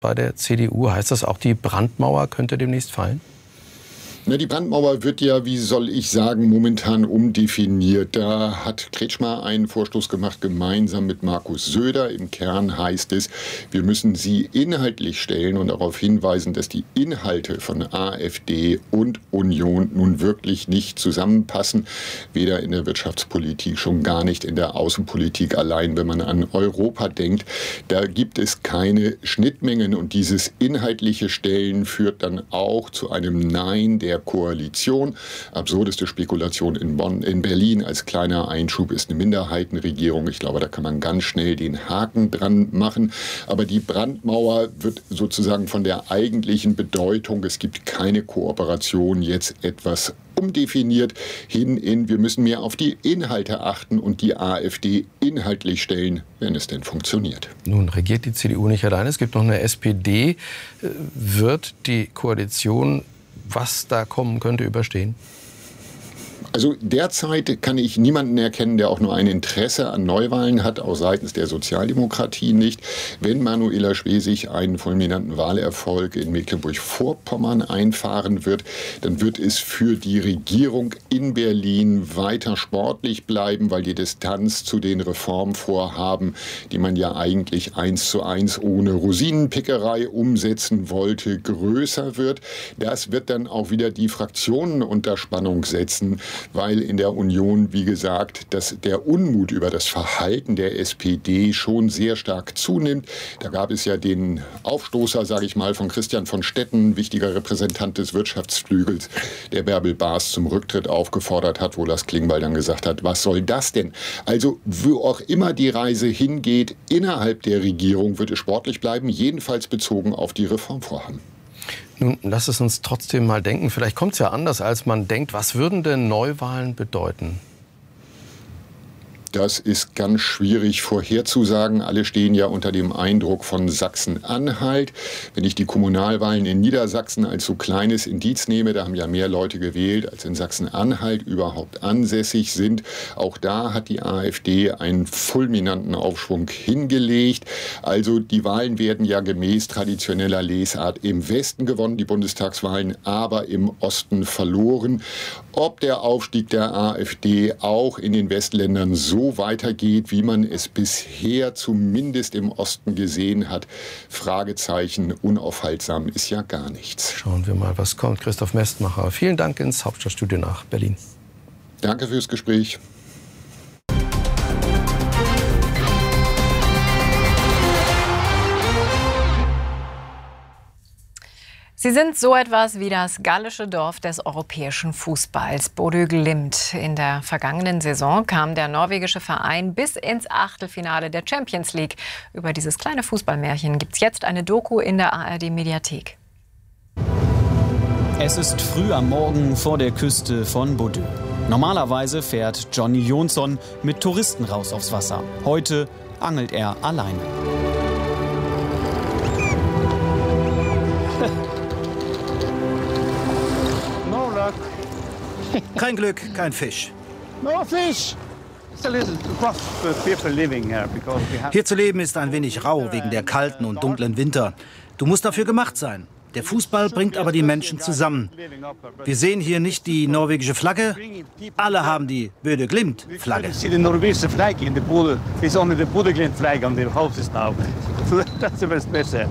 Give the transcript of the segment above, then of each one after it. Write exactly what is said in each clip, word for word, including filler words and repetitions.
bei der C D U. Heißt das auch, die Brandmauer könnte demnächst fallen? Na, die Brandmauer wird ja, wie soll ich sagen, momentan umdefiniert. Da hat Kretschmer einen Vorstoß gemacht, gemeinsam mit Markus Söder. Im Kern heißt es, wir müssen sie inhaltlich stellen und darauf hinweisen, dass die Inhalte von AfD und Union nun wirklich nicht zusammenpassen. Weder in der Wirtschaftspolitik, schon gar nicht in der Außenpolitik. Allein wenn man an Europa denkt, da gibt es keine Schnittmengen. Und dieses inhaltliche Stellen führt dann auch zu einem Nein der Koalition. Absurdeste Spekulation in Bonn, in Berlin als kleiner Einschub ist eine Minderheitenregierung. Ich glaube, da kann man ganz schnell den Haken dran machen. Aber die Brandmauer wird sozusagen von der eigentlichen Bedeutung, es gibt keine Kooperation, jetzt etwas umdefiniert hin in, wir müssen mehr auf die Inhalte achten und die AfD inhaltlich stellen, wenn es denn funktioniert. Nun regiert die C D U nicht allein, es gibt noch eine S P D. Wird die Koalition, was da kommen könnte, überstehen? Also derzeit kann ich niemanden erkennen, der auch nur ein Interesse an Neuwahlen hat, auch seitens der Sozialdemokratie nicht. Wenn Manuela Schwesig einen fulminanten Wahlerfolg in Mecklenburg-Vorpommern einfahren wird, dann wird es für die Regierung in Berlin weiter sportlich bleiben, weil die Distanz zu den Reformvorhaben, die man ja eigentlich eins zu eins ohne Rosinenpickerei umsetzen wollte, größer wird. Das wird dann auch wieder die Fraktionen unter Spannung setzen, weil in der Union, wie gesagt, dass der Unmut über das Verhalten der S P D schon sehr stark zunimmt. Da gab es ja den Aufstoßer, sage ich mal, von Christian von Stetten, wichtiger Repräsentant des Wirtschaftsflügels, der Bärbel Baas zum Rücktritt aufgefordert hat, wo Lars Klingbeil dann gesagt hat, was soll das denn? Also wo auch immer die Reise hingeht, innerhalb der Regierung wird es sportlich bleiben, jedenfalls bezogen auf die Reformvorhaben. Nun, lass es uns trotzdem mal denken. Vielleicht kommt es ja anders, als man denkt. Was würden denn Neuwahlen bedeuten? Das ist ganz schwierig vorherzusagen. Alle stehen ja unter dem Eindruck von Sachsen-Anhalt. Wenn ich die Kommunalwahlen in Niedersachsen als so kleines Indiz nehme, da haben ja mehr Leute gewählt, als in Sachsen-Anhalt überhaupt ansässig sind. Auch da hat die AfD einen fulminanten Aufschwung hingelegt. Also die Wahlen werden ja gemäß traditioneller Lesart im Westen gewonnen, die Bundestagswahlen, aber im Osten verloren. Ob der Aufstieg der AfD auch in den Westländern so weitergeht, wie man es bisher zumindest im Osten gesehen hat, Fragezeichen, unaufhaltsam ist ja gar nichts. Schauen wir mal, was kommt. Christoph Mestmacher, vielen Dank ins Hauptstadtstudio nach Berlin. Danke fürs Gespräch. Sie sind so etwas wie das gallische Dorf des europäischen Fußballs, Bodø Glimt. In der vergangenen Saison kam der norwegische Verein bis ins Achtelfinale der Champions League. Über dieses kleine Fußballmärchen gibt es jetzt eine Doku in der A R D-Mediathek. Es ist früh am Morgen vor der Küste von Bodø. Normalerweise fährt Johnny Jonsson mit Touristen raus aufs Wasser. Heute angelt er alleine. Kein Glück, kein Fisch. No fish. It's a little rough for people living here because we have. Hier zu leben ist ein wenig rau wegen der kalten und dunklen Winter. Du musst dafür gemacht sein. Der Fußball bringt aber die Menschen zusammen. Wir sehen hier nicht die norwegische Flagge. Alle haben die Bodø Glimt-Flagge. The Norwegian flag in the Bodø. It's only the Bodø Glimt flag on the houses now. So that's the best message.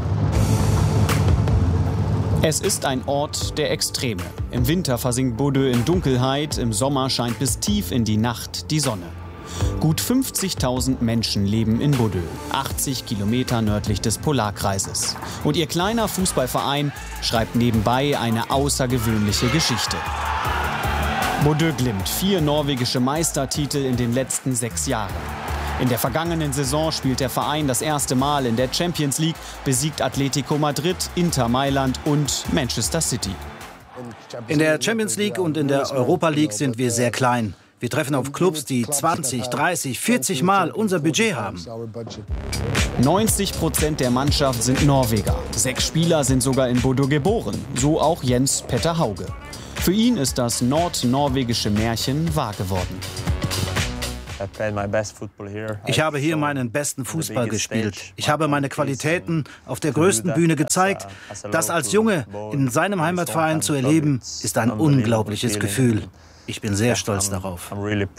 Es ist ein Ort der Extreme. Im Winter versinkt Bodø in Dunkelheit, im Sommer scheint bis tief in die Nacht die Sonne. Gut fünfzigtausend Menschen leben in Bodø, achtzig Kilometer nördlich des Polarkreises. Und ihr kleiner Fußballverein schreibt nebenbei eine außergewöhnliche Geschichte. Bodø Glimt, vier norwegische Meistertitel in den letzten sechs Jahren. In der vergangenen Saison spielt der Verein das erste Mal in der Champions League, besiegt Atletico Madrid, Inter Mailand und Manchester City. In der Champions League und in der Europa League sind wir sehr klein. Wir treffen auf Clubs, die zwanzig, dreißig, vierzig Mal unser Budget haben. neunzig Prozent der Mannschaft sind Norweger. Sechs Spieler sind sogar in Bodø geboren, so auch Jens Petter Hauge. Für ihn ist das nordnorwegische Märchen wahr geworden. Ich habe hier meinen besten Fußball gespielt. Ich habe meine Qualitäten auf der größten Bühne gezeigt. Das als Junge in seinem Heimatverein zu erleben, ist ein unglaubliches Gefühl. Ich bin sehr stolz darauf.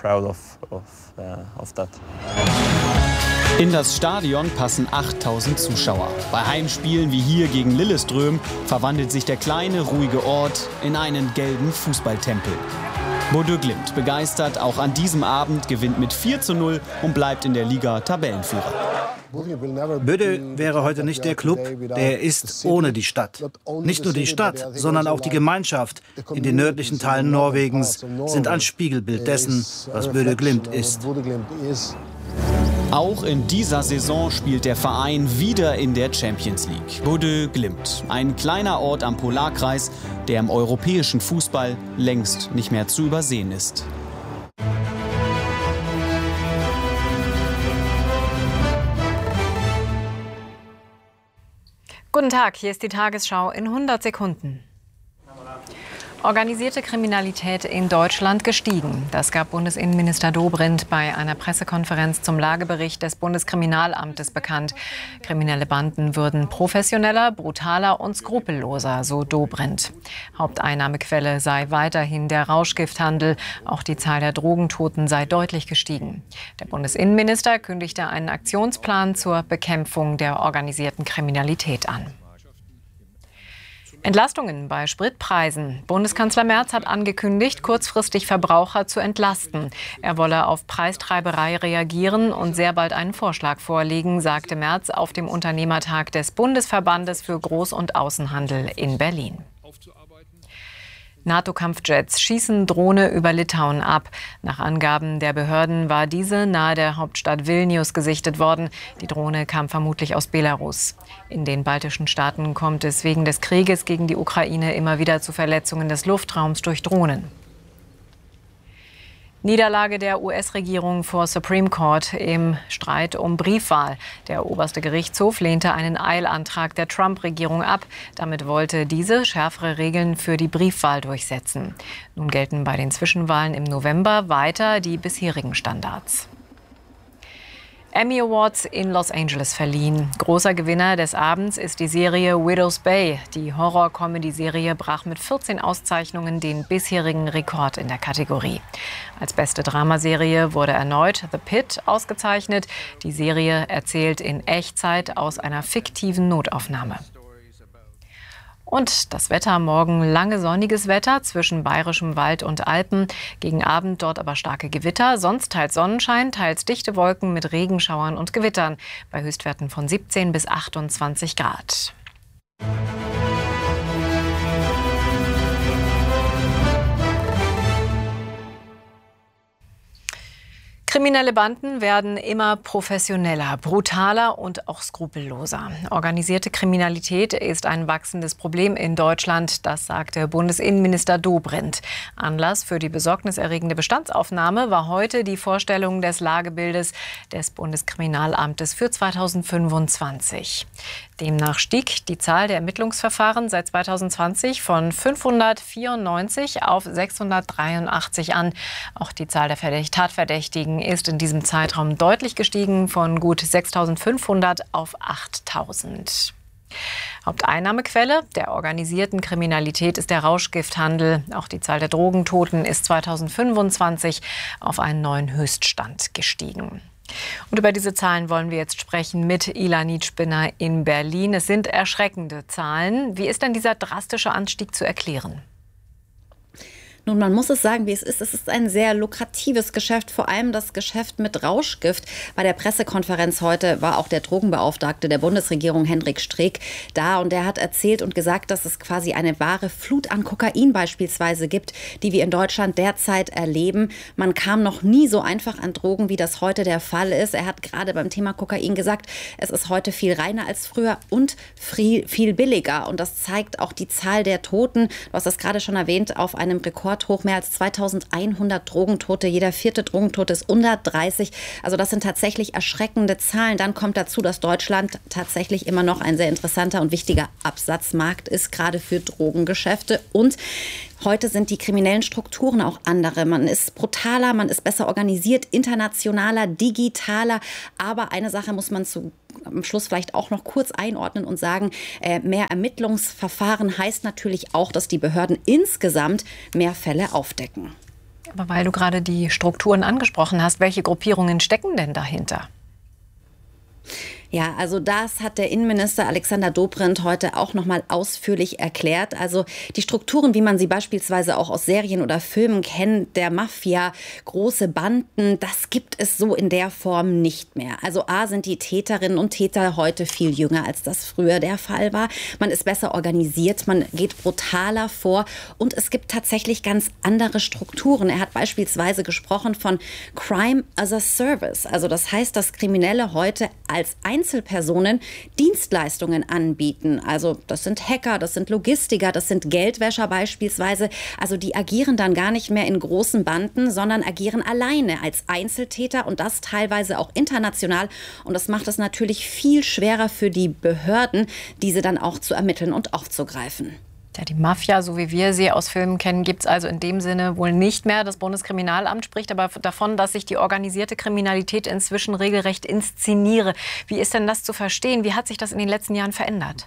In das Stadion passen achttausend Zuschauer. Bei Heimspielen wie hier gegen Lillestrøm verwandelt sich der kleine, ruhige Ort in einen gelben Fußballtempel. Bodø Glimt begeistert auch an diesem Abend, gewinnt mit vier zu null und bleibt in der Liga Tabellenführer. Bodø wäre heute nicht der Club, der er ist ohne die Stadt. Nicht nur die Stadt, sondern auch die Gemeinschaft in den nördlichen Teilen Norwegens sind ein Spiegelbild dessen, was Bodø Glimt ist. Auch in dieser Saison spielt der Verein wieder in der Champions League. Bodø Glimt, ein kleiner Ort am Polarkreis, der im europäischen Fußball längst nicht mehr zu übersehen ist. Guten Tag, hier ist die Tagesschau in hundert Sekunden. Organisierte Kriminalität in Deutschland gestiegen. Das gab Bundesinnenminister Dobrindt bei einer Pressekonferenz zum Lagebericht des Bundeskriminalamtes bekannt. Kriminelle Banden würden professioneller, brutaler und skrupelloser, so Dobrindt. Haupteinnahmequelle sei weiterhin der Rauschgifthandel. Auch die Zahl der Drogentoten sei deutlich gestiegen. Der Bundesinnenminister kündigte einen Aktionsplan zur Bekämpfung der organisierten Kriminalität an. Entlastungen bei Spritpreisen. Bundeskanzler Merz hat angekündigt, kurzfristig Verbraucher zu entlasten. Er wolle auf Preistreiberei reagieren und sehr bald einen Vorschlag vorlegen, sagte Merz auf dem Unternehmertag des Bundesverbandes für Groß- und Außenhandel in Berlin. NATO-Kampfjets schießen Drohne über Litauen ab. Nach Angaben der Behörden war diese nahe der Hauptstadt Vilnius gesichtet worden. Die Drohne kam vermutlich aus Belarus. In den baltischen Staaten kommt es wegen des Krieges gegen die Ukraine immer wieder zu Verletzungen des Luftraums durch Drohnen. Niederlage der U S-Regierung vor Supreme Court im Streit um Briefwahl. Der oberste Gerichtshof lehnte einen Eilantrag der Trump-Regierung ab. Damit wollte diese schärfere Regeln für die Briefwahl durchsetzen. Nun gelten bei den Zwischenwahlen im November weiter die bisherigen Standards. Emmy Awards in Los Angeles verliehen. Großer Gewinner des Abends ist die Serie Widow's Bay. Die Horror-Comedy-Serie brach mit vierzehn Auszeichnungen den bisherigen Rekord in der Kategorie. Als beste Dramaserie wurde erneut The Pitt ausgezeichnet. Die Serie erzählt in Echtzeit aus einer fiktiven Notaufnahme. Und das Wetter morgen: lange sonniges Wetter zwischen bayerischem Wald und Alpen. Gegen Abend dort aber starke Gewitter. Sonst teils Sonnenschein, teils dichte Wolken mit Regenschauern und Gewittern. Bei Höchstwerten von siebzehn bis achtundzwanzig Grad. Kriminelle Banden werden immer professioneller, brutaler und auch skrupelloser. Organisierte Kriminalität ist ein wachsendes Problem in Deutschland, das sagte Bundesinnenminister Dobrindt. Anlass für die besorgniserregende Bestandsaufnahme war heute die Vorstellung des Lagebildes des Bundeskriminalamtes für zweitausendfünfundzwanzig. Demnach stieg die Zahl der Ermittlungsverfahren seit zweitausendzwanzig von fünfhundertvierundneunzig auf sechshundertdreiundachtzig an. Auch die Zahl der Tatverdächtigen ist in diesem Zeitraum deutlich gestiegen, von gut sechstausendfünfhundert auf achttausend. Haupteinnahmequelle der organisierten Kriminalität ist der Rauschgifthandel. Auch die Zahl der Drogentoten ist zweitausendfünfundzwanzig auf einen neuen Höchststand gestiegen. Und über diese Zahlen wollen wir jetzt sprechen mit Ilanit Spinner in Berlin. Es sind erschreckende Zahlen. Wie ist denn dieser drastische Anstieg zu erklären? Nun, man muss es sagen, wie es ist. Es ist ein sehr lukratives Geschäft, vor allem das Geschäft mit Rauschgift. Bei der Pressekonferenz heute war auch der Drogenbeauftragte der Bundesregierung, Hendrik Streeck, da. Und der hat erzählt und gesagt, dass es quasi eine wahre Flut an Kokain beispielsweise gibt, die wir in Deutschland derzeit erleben. Man kam noch nie so einfach an Drogen, wie das heute der Fall ist. Er hat gerade beim Thema Kokain gesagt, es ist heute viel reiner als früher und viel, viel billiger. Und das zeigt auch die Zahl der Toten. Du hast das gerade schon erwähnt, auf einem Rekord hoch, mehr als zweitausendeinhundert Drogentote. Jeder vierte Drogentote ist unter dreißig. Also das sind tatsächlich erschreckende Zahlen. Dann kommt dazu, dass Deutschland tatsächlich immer noch ein sehr interessanter und wichtiger Absatzmarkt ist, gerade für Drogengeschäfte. Und Heute sind die kriminellen Strukturen auch andere. Man ist brutaler, man ist besser organisiert, internationaler, digitaler. Aber eine Sache muss man zu, am Schluss vielleicht auch noch kurz einordnen und sagen, äh, mehr Ermittlungsverfahren heißt natürlich auch, dass die Behörden insgesamt mehr Fälle aufdecken. Aber weil du gerade die Strukturen angesprochen hast, welche Gruppierungen stecken denn dahinter? Ja, also das hat der Innenminister Alexander Dobrindt heute auch noch mal ausführlich erklärt. Also die Strukturen, wie man sie beispielsweise auch aus Serien oder Filmen kennt, der Mafia, große Banden, das gibt es so in der Form nicht mehr. Also A, sind die Täterinnen und Täter heute viel jünger, als das früher der Fall war. Man ist besser organisiert, man geht brutaler vor und es gibt tatsächlich ganz andere Strukturen. Er hat beispielsweise gesprochen von Crime as a Service. Also das heißt, dass Kriminelle heute als Einzelpersonen Dienstleistungen anbieten. Also das sind Hacker, das sind Logistiker, das sind Geldwäscher beispielsweise. Also die agieren dann gar nicht mehr in großen Banden, sondern agieren alleine als Einzeltäter und das teilweise auch international. Und das macht es natürlich viel schwerer für die Behörden, diese dann auch zu ermitteln und aufzugreifen. Ja, die Mafia, so wie wir sie aus Filmen kennen, gibt es also in dem Sinne wohl nicht mehr. Das Bundeskriminalamt spricht aber davon, dass sich die organisierte Kriminalität inzwischen regelrecht inszeniere. Wie ist denn das zu verstehen? Wie hat sich das in den letzten Jahren verändert?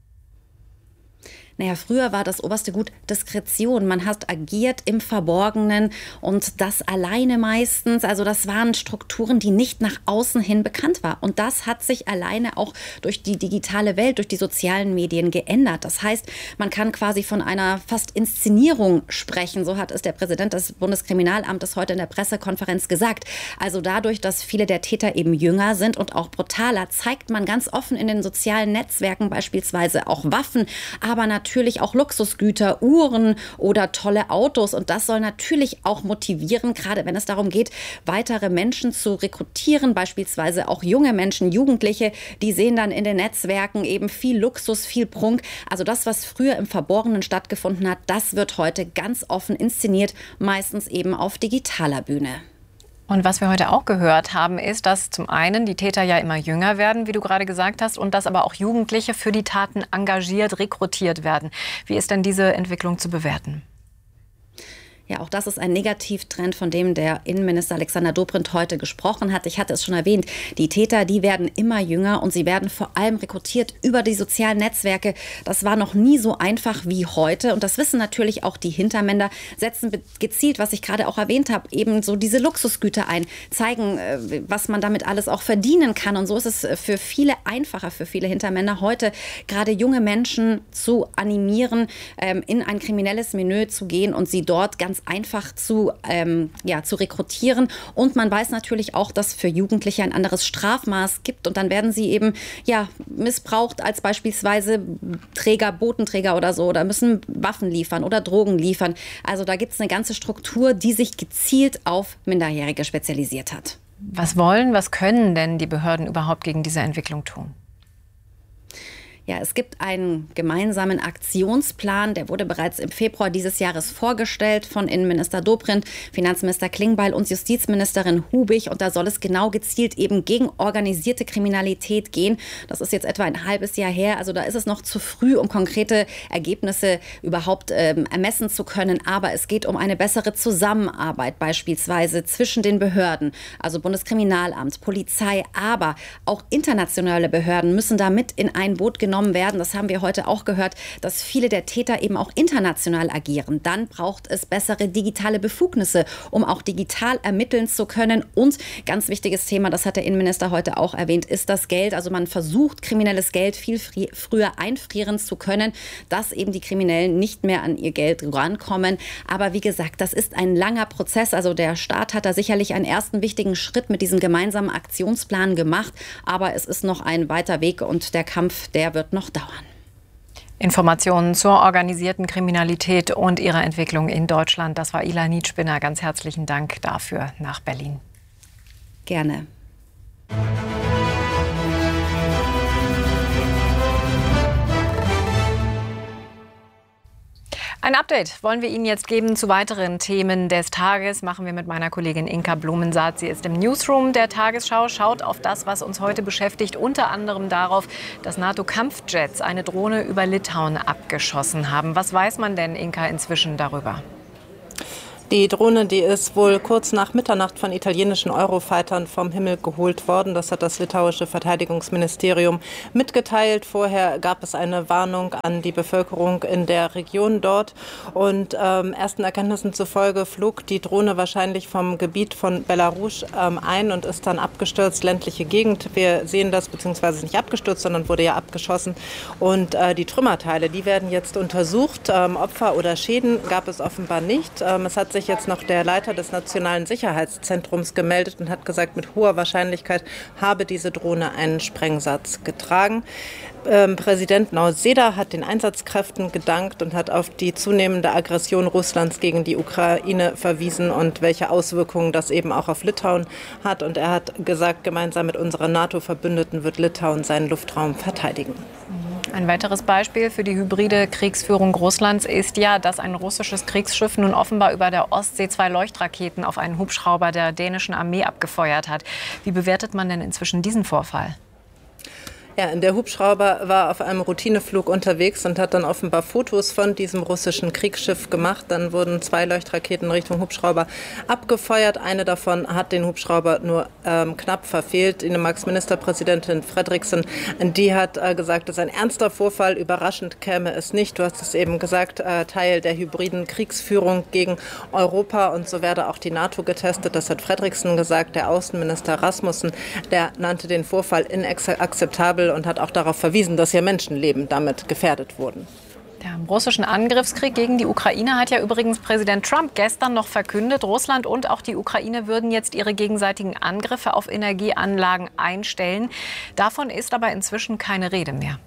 Naja, früher war das oberste Gut Diskretion. Man hat agiert im Verborgenen und das alleine meistens. Also das waren Strukturen, die nicht nach außen hin bekannt waren. Und das hat sich alleine auch durch die digitale Welt, durch die sozialen Medien geändert. Das heißt, man kann quasi von einer fast Inszenierung sprechen. So hat es der Präsident des Bundeskriminalamtes heute in der Pressekonferenz gesagt. Also dadurch, dass viele der Täter eben jünger sind und auch brutaler, zeigt man ganz offen in den sozialen Netzwerken beispielsweise auch Waffen, aber natürlich Natürlich auch Luxusgüter, Uhren oder tolle Autos. Und das soll natürlich auch motivieren, gerade wenn es darum geht, weitere Menschen zu rekrutieren, beispielsweise auch junge Menschen, Jugendliche, die sehen dann in den Netzwerken eben viel Luxus, viel Prunk. Also das, was früher im Verborgenen stattgefunden hat, das wird heute ganz offen inszeniert, meistens eben auf digitaler Bühne. Und was wir heute auch gehört haben, ist, dass zum einen die Täter ja immer jünger werden, wie du gerade gesagt hast, und dass aber auch Jugendliche für die Taten engagiert, rekrutiert werden. Wie ist denn diese Entwicklung zu bewerten? Ja, auch das ist ein Negativtrend, von dem der Innenminister Alexander Dobrindt heute gesprochen hat. Ich hatte es schon erwähnt, die Täter, die werden immer jünger und sie werden vor allem rekrutiert über die sozialen Netzwerke. Das war noch nie so einfach wie heute und das wissen natürlich auch die Hintermänner, setzen gezielt, was ich gerade auch erwähnt habe, eben so diese Luxusgüter ein, zeigen, was man damit alles auch verdienen kann. Und so ist es für viele einfacher, für viele Hintermänner heute, gerade junge Menschen zu animieren, in ein kriminelles Milieu zu gehen und sie dort ganz einfach zu, ähm, ja, zu rekrutieren. Und man weiß natürlich auch, dass für Jugendliche ein anderes Strafmaß gibt. Und dann werden sie eben ja, missbraucht als beispielsweise Träger, Botenträger oder so. Oder müssen Waffen liefern oder Drogen liefern. Also da gibt es eine ganze Struktur, die sich gezielt auf Minderjährige spezialisiert hat. Was wollen, was können denn die Behörden überhaupt gegen diese Entwicklung tun? Ja, es gibt einen gemeinsamen Aktionsplan, der wurde bereits im Februar dieses Jahres vorgestellt von Innenminister Dobrindt, Finanzminister Klingbeil und Justizministerin Hubig. Und da soll es genau gezielt eben gegen organisierte Kriminalität gehen. Das ist jetzt etwa ein halbes Jahr her. Also da ist es noch zu früh, um konkrete Ergebnisse überhaupt ähm, ermessen zu können. Aber es geht um eine bessere Zusammenarbeit beispielsweise zwischen den Behörden, also Bundeskriminalamt, Polizei, aber auch internationale Behörden müssen da mit in ein Boot genommen werden. Das haben wir heute auch gehört, dass viele der Täter eben auch international agieren. Dann braucht es bessere digitale Befugnisse, um auch digital ermitteln zu können. Und ganz wichtiges Thema, das hat der Innenminister heute auch erwähnt, ist das Geld. Also man versucht, kriminelles Geld viel früher einfrieren zu können, dass eben die Kriminellen nicht mehr an ihr Geld rankommen. Aber wie gesagt, das ist ein langer Prozess. Also der Staat hat da sicherlich einen ersten wichtigen Schritt mit diesem gemeinsamen Aktionsplan gemacht. Aber es ist noch ein weiter Weg und der Kampf, der wird noch dauern. Informationen zur organisierten Kriminalität und ihrer Entwicklung in Deutschland. Das war Ila Nietspinner. Ganz herzlichen Dank dafür nach Berlin. Gerne. Ein Update wollen wir Ihnen jetzt geben zu weiteren Themen des Tages. Machen wir mit meiner Kollegin Inka Blumensaat. Sie ist im Newsroom der Tagesschau, schaut auf das, was uns heute beschäftigt. Unter anderem darauf, dass NATO-Kampfjets eine Drohne über Litauen abgeschossen haben. Was weiß man denn, Inka, inzwischen darüber? Die Drohne, die ist wohl kurz nach Mitternacht von italienischen Eurofightern vom Himmel geholt worden. Das hat das litauische Verteidigungsministerium mitgeteilt. Vorher gab es eine Warnung an die Bevölkerung in der Region dort. Und ähm, ersten Erkenntnissen zufolge flog die Drohne wahrscheinlich vom Gebiet von Belarus ähm, ein und ist dann abgestürzt, ländliche Gegend. Wir sehen das, beziehungsweise nicht abgestürzt, sondern wurde ja abgeschossen. Und äh, die Trümmerteile, die werden jetzt untersucht. Ähm, Opfer oder Schäden gab es offenbar nicht. Ähm, es hat sich jetzt noch der Leiter des Nationalen Sicherheitszentrums gemeldet und hat gesagt, mit hoher Wahrscheinlichkeit habe diese Drohne einen Sprengsatz getragen. Ähm, Präsident Nausėda hat den Einsatzkräften gedankt und hat auf die zunehmende Aggression Russlands gegen die Ukraine verwiesen und welche Auswirkungen das eben auch auf Litauen hat. Und er hat gesagt, gemeinsam mit unseren NATO-Verbündeten wird Litauen seinen Luftraum verteidigen. Ein weiteres Beispiel für die hybride Kriegsführung Russlands ist ja, dass ein russisches Kriegsschiff nun offenbar über der Ostsee zwei Leuchtraketen auf einen Hubschrauber der dänischen Armee abgefeuert hat. Wie bewertet man denn inzwischen diesen Vorfall? Ja, der Hubschrauber war auf einem Routineflug unterwegs und hat dann offenbar Fotos von diesem russischen Kriegsschiff gemacht. Dann wurden zwei Leuchtraketen Richtung Hubschrauber abgefeuert. Eine davon hat den Hubschrauber nur ähm, knapp verfehlt. Dänemarks Ministerpräsidentin Frederiksen, die hat äh, gesagt, es ist ein ernster Vorfall. Überraschend käme es nicht. Du hast es eben gesagt, äh, Teil der hybriden Kriegsführung gegen Europa. Und so werde auch die NATO getestet. Das hat Frederiksen gesagt. Der Außenminister Rasmussen, der nannte den Vorfall inakzeptabel und hat auch darauf verwiesen, dass ja Menschenleben damit gefährdet wurden. Der russischen Angriffskrieg gegen die Ukraine hat ja übrigens Präsident Trump gestern noch verkündet. Russland und auch die Ukraine würden jetzt ihre gegenseitigen Angriffe auf Energieanlagen einstellen. Davon ist aber inzwischen keine Rede mehr.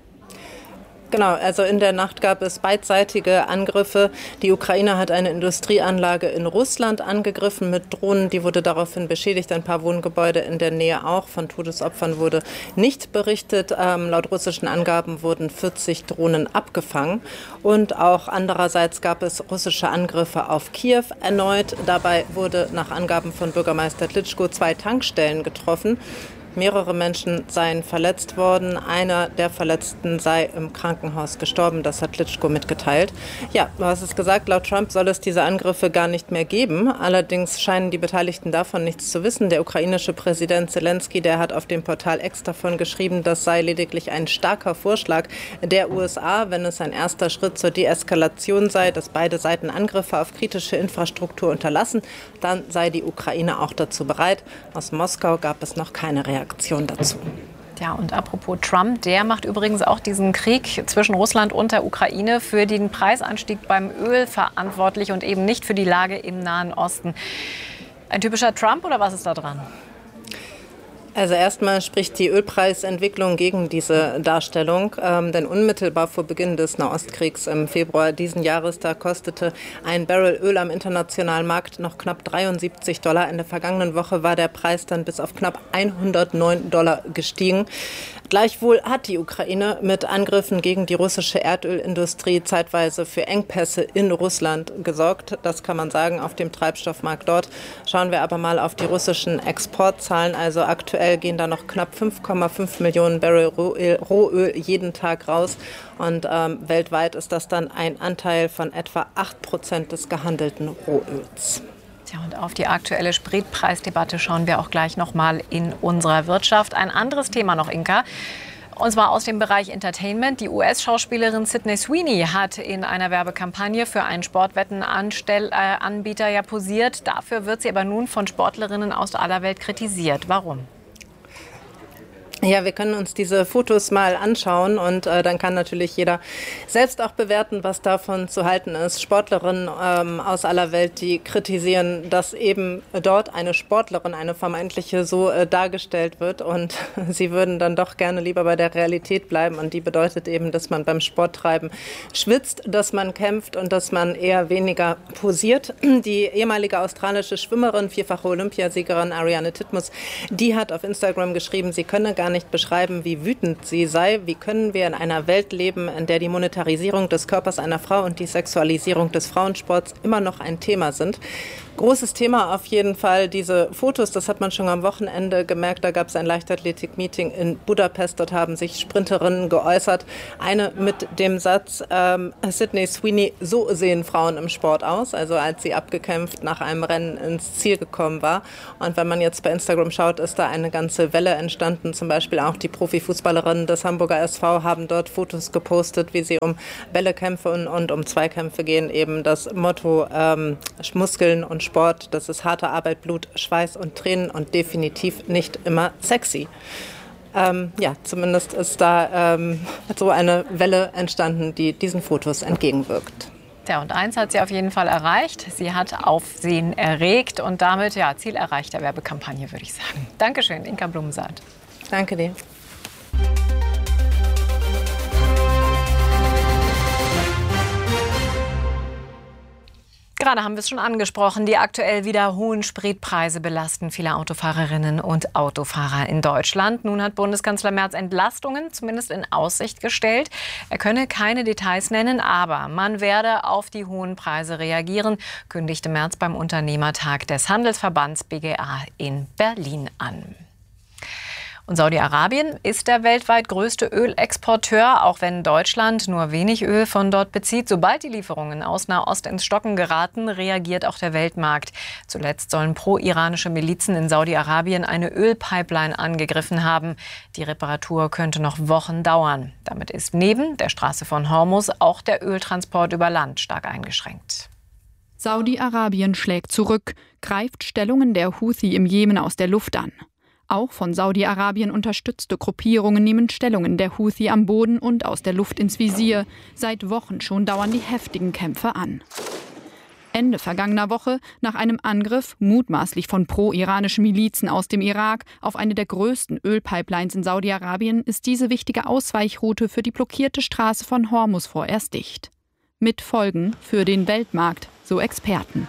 Genau, also in der Nacht gab es beidseitige Angriffe. Die Ukraine hat eine Industrieanlage in Russland angegriffen mit Drohnen. Die wurde daraufhin beschädigt. Ein paar Wohngebäude in der Nähe auch. Von Todesopfern wurde nicht berichtet. Ähm, laut russischen Angaben wurden vierzig Drohnen abgefangen. Und auch andererseits gab es russische Angriffe auf Kiew erneut. Dabei wurde nach Angaben von Bürgermeister Klitschko zwei Tankstellen getroffen. Mehrere Menschen seien verletzt worden. Einer der Verletzten sei im Krankenhaus gestorben. Das hat Klitschko mitgeteilt. Ja, du hast es gesagt, laut Trump soll es diese Angriffe gar nicht mehr geben. Allerdings scheinen die Beteiligten davon nichts zu wissen. Der ukrainische Präsident Zelensky, der hat auf dem Portal X davon geschrieben, das sei lediglich ein starker Vorschlag der U S A, wenn es ein erster Schritt zur Deeskalation sei, dass beide Seiten Angriffe auf kritische Infrastruktur unterlassen, dann sei die Ukraine auch dazu bereit. Aus Moskau gab es noch keine Reaktion. Reaktion dazu. Ja, und apropos Trump, der macht übrigens auch diesen Krieg zwischen Russland und der Ukraine für den Preisanstieg beim Öl verantwortlich und eben nicht für die Lage im Nahen Osten. Ein typischer Trump oder was ist da dran? Also erstmal spricht die Ölpreisentwicklung gegen diese Darstellung, ähm, denn unmittelbar vor Beginn des Nahostkriegs im Februar diesen Jahres, da kostete ein Barrel Öl am internationalen Markt noch knapp dreiundsiebzig Dollar. In der vergangenen Woche war der Preis dann bis auf knapp hundertneun Dollar gestiegen. Gleichwohl hat die Ukraine mit Angriffen gegen die russische Erdölindustrie zeitweise für Engpässe in Russland gesorgt. Das kann man sagen auf dem Treibstoffmarkt dort. Schauen wir aber mal auf die russischen Exportzahlen. Also aktuell gehen da noch knapp fünf Komma fünf Millionen Barrel Rohöl, Rohöl jeden Tag raus. Und ähm, weltweit ist das dann ein Anteil von etwa acht Prozent des gehandelten Rohöls. Tja, und auf die aktuelle Spritpreisdebatte schauen wir auch gleich noch mal in unserer Wirtschaft. Ein anderes Thema noch, Inka. Und zwar aus dem Bereich Entertainment. Die U S-Schauspielerin Sydney Sweeney hat in einer Werbekampagne für einen Sportwettenanbieter ja posiert. Dafür wird sie aber nun von Sportlerinnen aus aller Welt kritisiert. Warum? Ja, wir können uns diese Fotos mal anschauen und äh, dann kann natürlich jeder selbst auch bewerten, was davon zu halten ist. Sportlerinnen ähm, aus aller Welt, die kritisieren, dass eben dort eine Sportlerin, eine vermeintliche, so äh, dargestellt wird und sie würden dann doch gerne lieber bei der Realität bleiben und die bedeutet eben, dass man beim Sporttreiben schwitzt, dass man kämpft und dass man eher weniger posiert. Die ehemalige australische Schwimmerin, vierfache Olympiasiegerin Ariarne Titmus, die hat auf Instagram geschrieben, sie könne gar gar nicht beschreiben, wie wütend sie sei. Wie können wir in einer Welt leben, in der die Monetarisierung des Körpers einer Frau und die Sexualisierung des Frauensports immer noch ein Thema sind? Großes Thema auf jeden Fall, diese Fotos, das hat man schon am Wochenende gemerkt, da gab es ein Leichtathletik-Meeting in Budapest, dort haben sich Sprinterinnen geäußert. Eine mit dem Satz, ähm, Sydney Sweeney, so sehen Frauen im Sport aus, also als sie abgekämpft nach einem Rennen ins Ziel gekommen war. Und wenn man jetzt bei Instagram schaut, ist da eine ganze Welle entstanden, zum Beispiel auch die Profifußballerinnen des Hamburger S V haben dort Fotos gepostet, wie sie um Bälle kämpfen und um Zweikämpfe gehen, eben das Motto ähm, Muskeln und Sport, das ist harte Arbeit, Blut, Schweiß und Tränen und definitiv nicht immer sexy. Ähm, ja, zumindest ist da ähm, so eine Welle entstanden, die diesen Fotos entgegenwirkt. Ja, und eins hat sie auf jeden Fall erreicht. Sie hat Aufsehen erregt und damit ja, Ziel erreicht der Werbekampagne, würde ich sagen. Dankeschön, Inka Blumensaat. Danke dir. Gerade haben wir es schon angesprochen, die aktuell wieder hohen Spritpreise belasten viele Autofahrerinnen und Autofahrer in Deutschland. Nun hat Bundeskanzler Merz Entlastungen zumindest in Aussicht gestellt. Er könne keine Details nennen, aber man werde auf die hohen Preise reagieren, kündigte Merz beim Unternehmertag des Handelsverbands B G A in Berlin an. Und Saudi-Arabien ist der weltweit größte Ölexporteur, auch wenn Deutschland nur wenig Öl von dort bezieht. Sobald die Lieferungen aus Nahost ins Stocken geraten, reagiert auch der Weltmarkt. Zuletzt sollen pro-iranische Milizen in Saudi-Arabien eine Ölpipeline angegriffen haben. Die Reparatur könnte noch Wochen dauern. Damit ist neben der Straße von Hormuz auch der Öltransport über Land stark eingeschränkt. Saudi-Arabien schlägt zurück, greift Stellungen der Houthi im Jemen aus der Luft an. Auch von Saudi-Arabien unterstützte Gruppierungen nehmen Stellungen der Houthi am Boden und aus der Luft ins Visier. Seit Wochen schon dauern die heftigen Kämpfe an. Ende vergangener Woche, nach einem Angriff, mutmaßlich von pro-iranischen Milizen aus dem Irak, auf eine der größten Ölpipelines in Saudi-Arabien, ist diese wichtige Ausweichroute für die blockierte Straße von Hormuz vorerst dicht. Mit Folgen für den Weltmarkt, so Experten.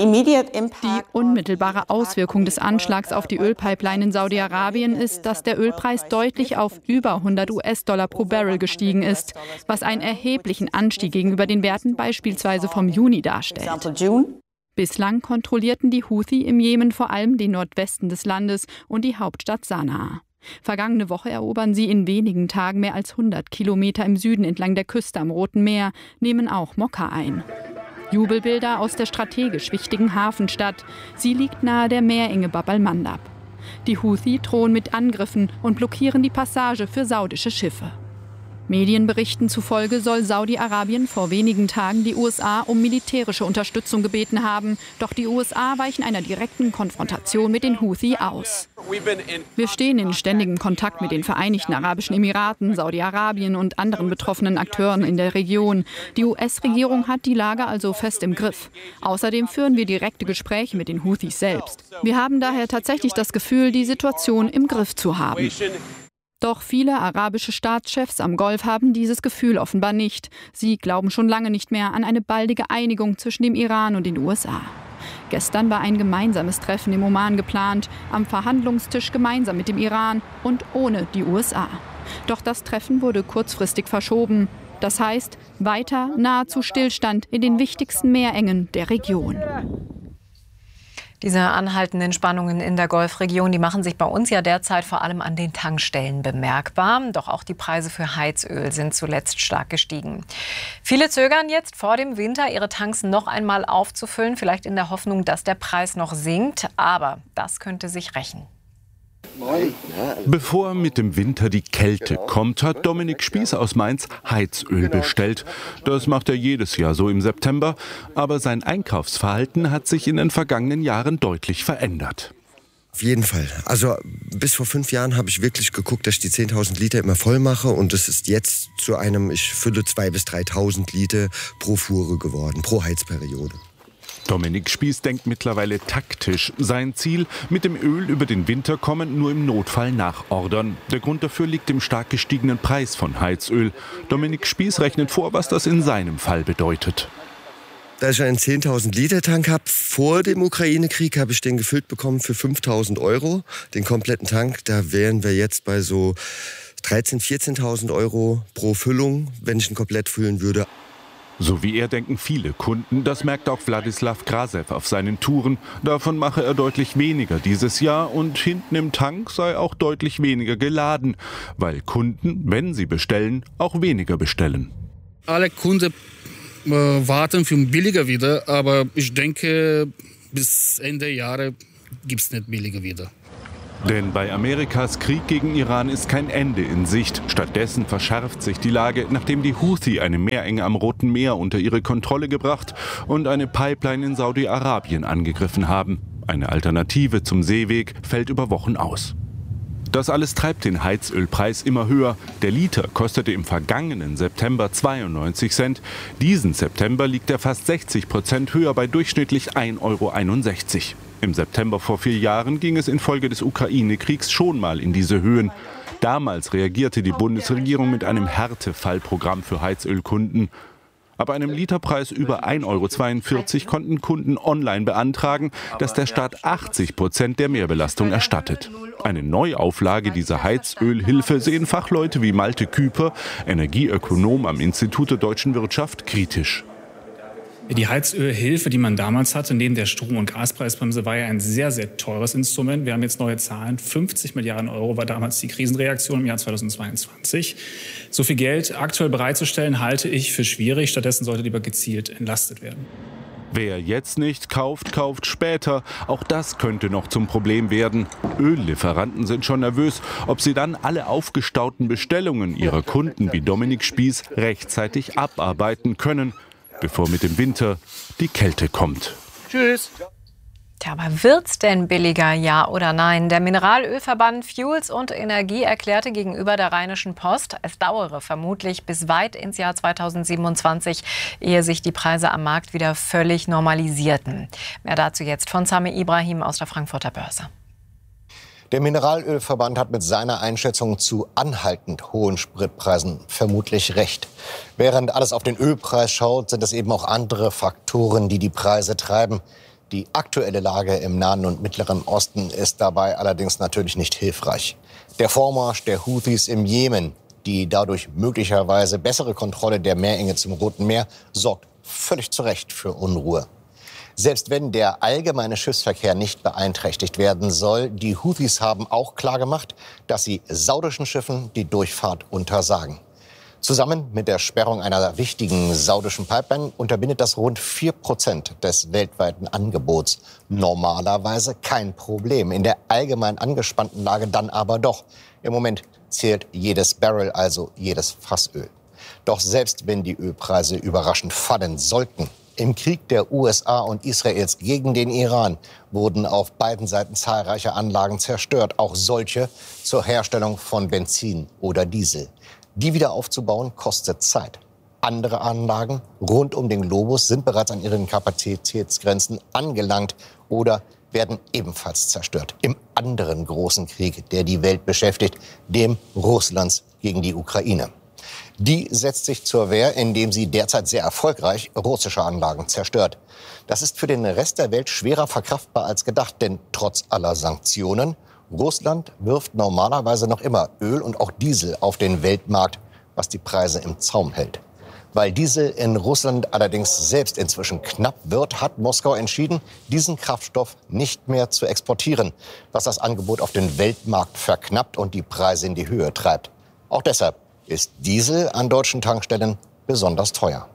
Die unmittelbare Auswirkung des Anschlags auf die Ölpipeline in Saudi-Arabien ist, dass der Ölpreis deutlich auf über hundert US-Dollar pro Barrel gestiegen ist, was einen erheblichen Anstieg gegenüber den Werten beispielsweise vom Juni darstellt. Bislang kontrollierten die Houthi im Jemen vor allem den Nordwesten des Landes und die Hauptstadt Sanaa. Vergangene Woche erobern sie in wenigen Tagen mehr als hundert Kilometer im Süden entlang der Küste am Roten Meer, nehmen auch Mokka ein. Jubelbilder aus der strategisch wichtigen Hafenstadt. Sie liegt nahe der Meerenge Bab al-Mandab. Die Houthi drohen mit Angriffen und blockieren die Passage für saudische Schiffe. Medienberichten zufolge soll Saudi-Arabien vor wenigen Tagen die U S A um militärische Unterstützung gebeten haben. Doch die U S A weichen einer direkten Konfrontation mit den Houthi aus. Wir stehen in ständigem Kontakt mit den Vereinigten Arabischen Emiraten, Saudi-Arabien und anderen betroffenen Akteuren in der Region. Die U S-Regierung hat die Lage also fest im Griff. Außerdem führen wir direkte Gespräche mit den Houthis selbst. Wir haben daher tatsächlich das Gefühl, die Situation im Griff zu haben. Doch viele arabische Staatschefs am Golf haben dieses Gefühl offenbar nicht. Sie glauben schon lange nicht mehr an eine baldige Einigung zwischen dem Iran und den U S A. Gestern war ein gemeinsames Treffen im Oman geplant, am Verhandlungstisch gemeinsam mit dem Iran und ohne die U S A. Doch das Treffen wurde kurzfristig verschoben. Das heißt, weiter nahezu Stillstand in den wichtigsten Meerengen der Region. Diese anhaltenden Spannungen in der Golfregion, die machen sich bei uns ja derzeit vor allem an den Tankstellen bemerkbar. Doch auch die Preise für Heizöl sind zuletzt stark gestiegen. Viele zögern jetzt vor dem Winter, ihre Tanks noch einmal aufzufüllen, vielleicht in der Hoffnung, dass der Preis noch sinkt. Aber das könnte sich rächen. Bevor mit dem Winter die Kälte kommt, hat Dominik Spieß aus Mainz Heizöl bestellt. Das macht er jedes Jahr so im September. Aber sein Einkaufsverhalten hat sich in den vergangenen Jahren deutlich verändert. Auf jeden Fall. Also bis vor fünf Jahren habe ich wirklich geguckt, dass ich die zehntausend Liter immer voll mache. Und das ist jetzt zu einem, ich fülle zweitausend bis dreitausend Liter pro Fuhre geworden, pro Heizperiode. Dominik Spieß denkt mittlerweile taktisch. Sein Ziel, mit dem Öl über den Winter kommen, nur im Notfall nachordern. Der Grund dafür liegt im stark gestiegenen Preis von Heizöl. Dominik Spieß rechnet vor, was das in seinem Fall bedeutet. Da ich einen zehntausend Liter Tank habe, vor dem Ukraine-Krieg habe ich den gefüllt bekommen für fünftausend Euro. Den kompletten Tank, da wären wir jetzt bei so dreizehn-, vierzehntausend Euro pro Füllung, wenn ich ihn komplett füllen würde. So wie er denken viele Kunden, das merkt auch Wladislav Krasew auf seinen Touren. Davon mache er deutlich weniger dieses Jahr und hinten im Tank sei auch deutlich weniger geladen, weil Kunden, wenn sie bestellen, auch weniger bestellen. Alle Kunden äh, warten für billiger wieder, aber ich denke, bis Ende Jahre gibt es nicht billiger wieder. Denn bei Amerikas Krieg gegen Iran ist kein Ende in Sicht. Stattdessen verschärft sich die Lage, nachdem die Houthi eine Meerenge am Roten Meer unter ihre Kontrolle gebracht und eine Pipeline in Saudi-Arabien angegriffen haben. Eine Alternative zum Seeweg fällt über Wochen aus. Das alles treibt den Heizölpreis immer höher. Der Liter kostete im vergangenen September zweiundneunzig Cent. Diesen September liegt er fast sechzig Prozent höher bei durchschnittlich ein Euro einundsechzig. Im September vor vier Jahren ging es infolge des Ukraine-Kriegs schon mal in diese Höhen. Damals reagierte die Bundesregierung mit einem Härtefallprogramm für Heizölkunden. Ab einem Literpreis über ein Euro zweiundvierzig konnten Kunden online beantragen, dass der Staat achtzig Prozent der Mehrbelastung erstattet. Eine Neuauflage dieser Heizölhilfe sehen Fachleute wie Malte Küper, Energieökonom am Institut der Deutschen Wirtschaft, kritisch. Die Heizölhilfe, die man damals hatte, neben der Strom- und Gaspreisbremse, war ja ein sehr, sehr teures Instrument. Wir haben jetzt neue Zahlen. fünfzig Milliarden Euro war damals die Krisenreaktion im Jahr zweitausendzweiundzwanzig. So viel Geld aktuell bereitzustellen, halte ich für schwierig. Stattdessen sollte lieber gezielt entlastet werden. Wer jetzt nicht kauft, kauft später. Auch das könnte noch zum Problem werden. Öllieferanten sind schon nervös, ob sie dann alle aufgestauten Bestellungen ihrer Kunden wie Dominik Spieß rechtzeitig abarbeiten können, bevor mit dem Winter die Kälte kommt. Tschüss. Tja, aber wird's denn billiger, ja oder nein? Der Mineralölverband Fuels und Energie erklärte gegenüber der Rheinischen Post, es dauere vermutlich bis weit ins Jahr zweitausendsiebenundzwanzig, ehe sich die Preise am Markt wieder völlig normalisierten. Mehr dazu jetzt von Sami Ibrahim aus der Frankfurter Börse. Der Mineralölverband hat mit seiner Einschätzung zu anhaltend hohen Spritpreisen vermutlich recht. Während alles auf den Ölpreis schaut, sind es eben auch andere Faktoren, die die Preise treiben. Die aktuelle Lage im Nahen und Mittleren Osten ist dabei allerdings natürlich nicht hilfreich. Der Vormarsch der Houthis im Jemen, die dadurch möglicherweise bessere Kontrolle der Meerenge zum Roten Meer, sorgt völlig zu Recht für Unruhe. Selbst wenn der allgemeine Schiffsverkehr nicht beeinträchtigt werden soll, die Houthis haben auch klargemacht, dass sie saudischen Schiffen die Durchfahrt untersagen. Zusammen mit der Sperrung einer wichtigen saudischen Pipeline unterbindet das rund vier Prozent des weltweiten Angebots. Normalerweise kein Problem. In der allgemein angespannten Lage dann aber doch. Im Moment zählt jedes Barrel, also jedes Fassöl. Doch selbst wenn die Ölpreise überraschend fallen sollten, im Krieg der U S A und Israels gegen den Iran wurden auf beiden Seiten zahlreiche Anlagen zerstört, auch solche zur Herstellung von Benzin oder Diesel. Die wieder aufzubauen kostet Zeit. Andere Anlagen rund um den Globus sind bereits an ihren Kapazitätsgrenzen angelangt oder werden ebenfalls zerstört. Im anderen großen Krieg, der die Welt beschäftigt, dem Russlands gegen die Ukraine. Die setzt sich zur Wehr, indem sie derzeit sehr erfolgreich russische Anlagen zerstört. Das ist für den Rest der Welt schwerer verkraftbar als gedacht, denn trotz aller Sanktionen, Russland wirft normalerweise noch immer Öl und auch Diesel auf den Weltmarkt, was die Preise im Zaum hält. Weil Diesel in Russland allerdings selbst inzwischen knapp wird, hat Moskau entschieden, diesen Kraftstoff nicht mehr zu exportieren, was das Angebot auf den Weltmarkt verknappt und die Preise in die Höhe treibt. Auch deshalb ist Diesel an deutschen Tankstellen besonders teuer.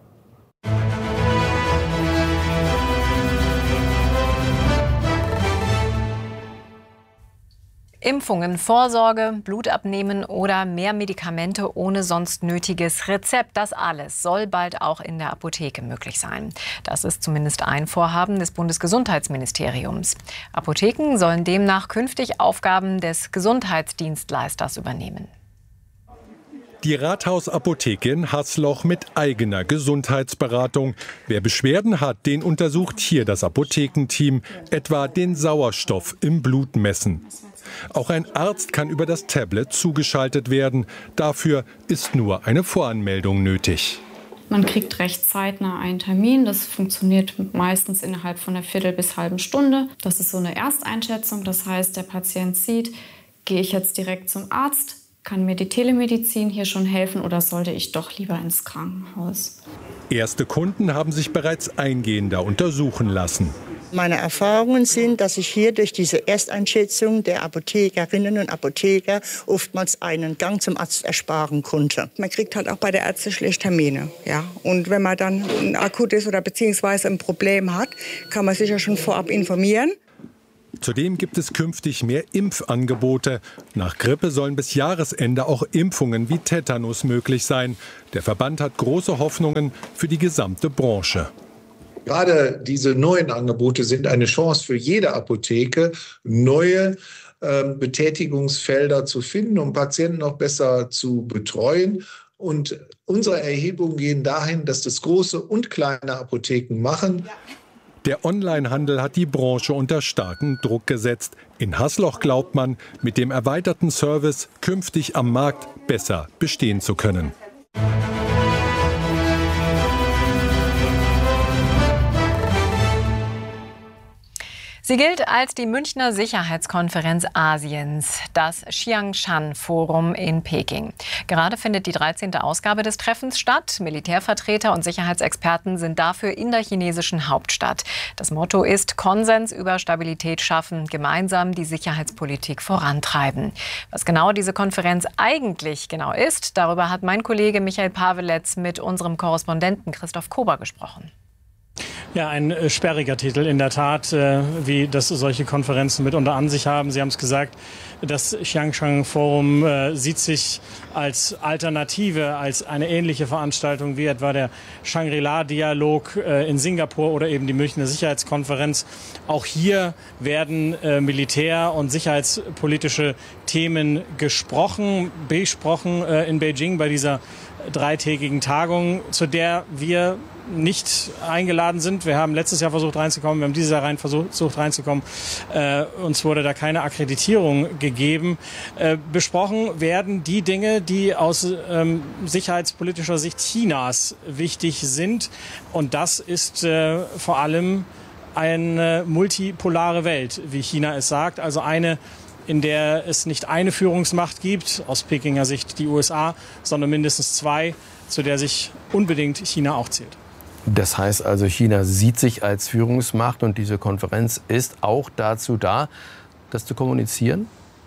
Impfungen, Vorsorge, Blut abnehmen oder mehr Medikamente ohne sonst nötiges Rezept. Das alles soll bald auch in der Apotheke möglich sein. Das ist zumindest ein Vorhaben des Bundesgesundheitsministeriums. Apotheken sollen demnach künftig Aufgaben des Gesundheitsdienstleisters übernehmen. Die Rathausapotheke in Haßloch mit eigener Gesundheitsberatung. Wer Beschwerden hat, den untersucht hier das Apothekenteam, etwa den Sauerstoff im Blut messen. Auch ein Arzt kann über das Tablet zugeschaltet werden. Dafür ist nur eine Voranmeldung nötig. Man kriegt recht zeitnah einen Termin. Das funktioniert meistens innerhalb von einer Viertel bis halben Stunde. Das ist so eine Ersteinschätzung. Das heißt, der Patient sieht, gehe ich jetzt direkt zum Arzt? Kann mir die Telemedizin hier schon helfen oder sollte ich doch lieber ins Krankenhaus? Erste Kunden haben sich bereits eingehender untersuchen lassen. Meine Erfahrungen sind, dass ich hier durch diese Ersteinschätzung der Apothekerinnen und Apotheker oftmals einen Gang zum Arzt ersparen konnte. Man kriegt halt auch bei der Ärzte schlecht Termine. Ja? Und wenn man dann ein akutes oder beziehungsweise ein Problem hat, kann man sich ja schon vorab informieren. Zudem gibt es künftig mehr Impfangebote. Nach Grippe sollen bis Jahresende auch Impfungen wie Tetanus möglich sein. Der Verband hat große Hoffnungen für die gesamte Branche. Gerade diese neuen Angebote sind eine Chance für jede Apotheke, neue äh, Betätigungsfelder zu finden, um Patienten noch besser zu betreuen. Und unsere Erhebungen gehen dahin, dass das große und kleine Apotheken machen. Der Onlinehandel hat die Branche unter starken Druck gesetzt. In Hasloch glaubt man, mit dem erweiterten Service künftig am Markt besser bestehen zu können. Sie gilt als die Münchner Sicherheitskonferenz Asiens, das Xiangshan-Forum in Peking. Gerade findet die dreizehnte Ausgabe des Treffens statt. Militärvertreter und Sicherheitsexperten sind dafür in der chinesischen Hauptstadt. Das Motto ist Konsens über Stabilität schaffen, gemeinsam die Sicherheitspolitik vorantreiben. Was genau diese Konferenz eigentlich genau ist, darüber hat mein Kollege Michael Paveletz mit unserem Korrespondenten Christoph Kober gesprochen. Ja, ein äh, sperriger Titel in der Tat, äh, wie das solche Konferenzen mitunter an sich haben. Sie haben es gesagt, das Xiangshan-Forum äh, sieht sich als Alternative, als eine ähnliche Veranstaltung wie etwa der Shangri-La-Dialog äh, in Singapur oder eben die Münchner Sicherheitskonferenz. Auch hier werden äh, militär- und sicherheitspolitische Themen gesprochen, besprochen äh, in Beijing bei dieser dreitägigen Tagung, zu der wir nicht eingeladen sind. Wir haben letztes Jahr versucht reinzukommen, wir haben dieses Jahr rein versucht reinzukommen. Äh, uns wurde da keine Akkreditierung gegeben. Äh, besprochen werden die Dinge, die aus ähm, sicherheitspolitischer Sicht Chinas wichtig sind. Und das ist äh, vor allem eine multipolare Welt, wie China es sagt. Also eine, in der es nicht eine Führungsmacht gibt, aus Pekinger Sicht die U S A, sondern mindestens zwei, zu der sich unbedingt China auch zählt. Das heißt also, China sieht sich als Führungsmacht und diese Konferenz ist auch dazu da, das zu kommunizieren?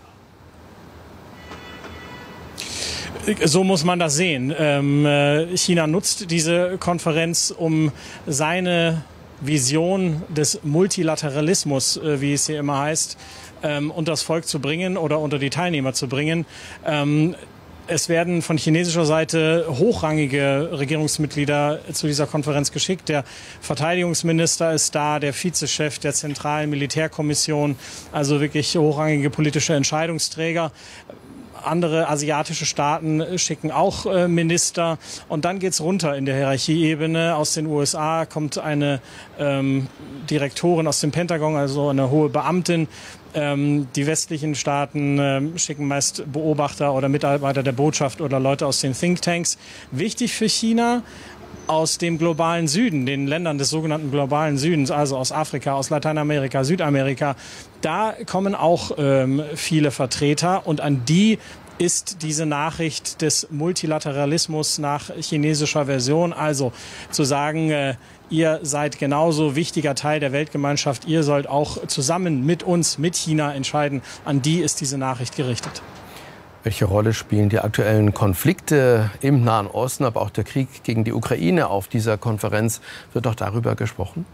So muss man das sehen. Ähm, China nutzt diese Konferenz, um seine Vision des Multilateralismus, äh, wie es hier immer heißt, ähm, unter das Volk zu bringen oder unter die Teilnehmer zu bringen. Ähm, Es werden von chinesischer Seite hochrangige Regierungsmitglieder zu dieser Konferenz geschickt. Der Verteidigungsminister ist da, der Vizechef der Zentralen Militärkommission, also wirklich hochrangige politische Entscheidungsträger. Andere asiatische Staaten schicken auch äh, Minister. Und dann geht's runter in der Hierarchieebene. Aus den U S A kommt eine ähm, Direktorin aus dem Pentagon, also eine hohe Beamtin. Ähm, die westlichen Staaten ähm, schicken meist Beobachter oder Mitarbeiter der Botschaft oder Leute aus den Thinktanks. Wichtig für China: aus dem globalen Süden, den Ländern des sogenannten globalen Südens, also aus Afrika, aus Lateinamerika, Südamerika, da kommen auch ähm, viele Vertreter und an die ist diese Nachricht des Multilateralismus nach chinesischer Version, also zu sagen, äh, ihr seid genauso wichtiger Teil der Weltgemeinschaft, ihr sollt auch zusammen mit uns, mit China entscheiden, an die ist diese Nachricht gerichtet. Welche Rolle spielen die aktuellen Konflikte im Nahen Osten, aber auch der Krieg gegen die Ukraine auf dieser Konferenz? Wird doch darüber gesprochen?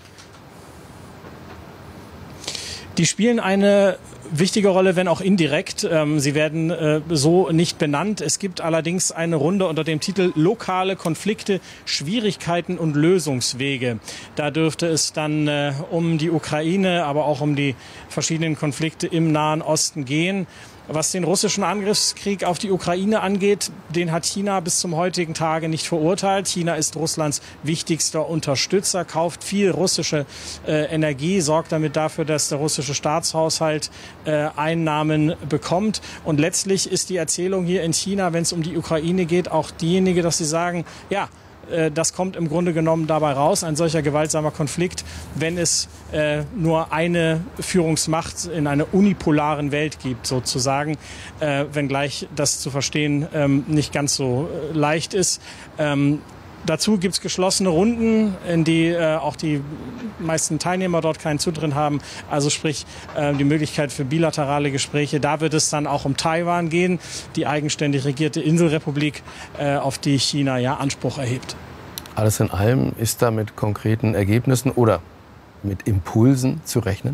Die spielen eine wichtige Rolle, wenn auch indirekt. Sie werden äh, so nicht benannt. Es gibt allerdings eine Runde unter dem Titel Lokale Konflikte, Schwierigkeiten und Lösungswege. Da dürfte es dann äh, um die Ukraine, aber auch um die verschiedenen Konflikte im Nahen Osten gehen. Was den russischen Angriffskrieg auf die Ukraine angeht, den hat China bis zum heutigen Tage nicht verurteilt. China ist Russlands wichtigster Unterstützer, kauft viel russische äh, Energie, sorgt damit dafür, dass der russische Staatshaushalt äh, Einnahmen bekommt. Und letztlich ist die Erzählung hier in China, wenn es um die Ukraine geht, auch diejenige, dass sie sagen, ja, äh, das kommt im Grunde genommen dabei raus, ein solcher gewaltsamer Konflikt, wenn es äh, nur eine Führungsmacht in einer unipolaren Welt gibt, sozusagen, äh, wenngleich das zu verstehen ähm, nicht ganz so äh, leicht ist. Ähm, Dazu gibt es geschlossene Runden, in die äh, auch die meisten Teilnehmer dort keinen Zutritt haben. Also sprich äh, die Möglichkeit für bilaterale Gespräche. Da wird es dann auch um Taiwan gehen, die eigenständig regierte Inselrepublik, äh, auf die China ja Anspruch erhebt. Alles in allem ist da mit konkreten Ergebnissen oder mit Impulsen zu rechnen?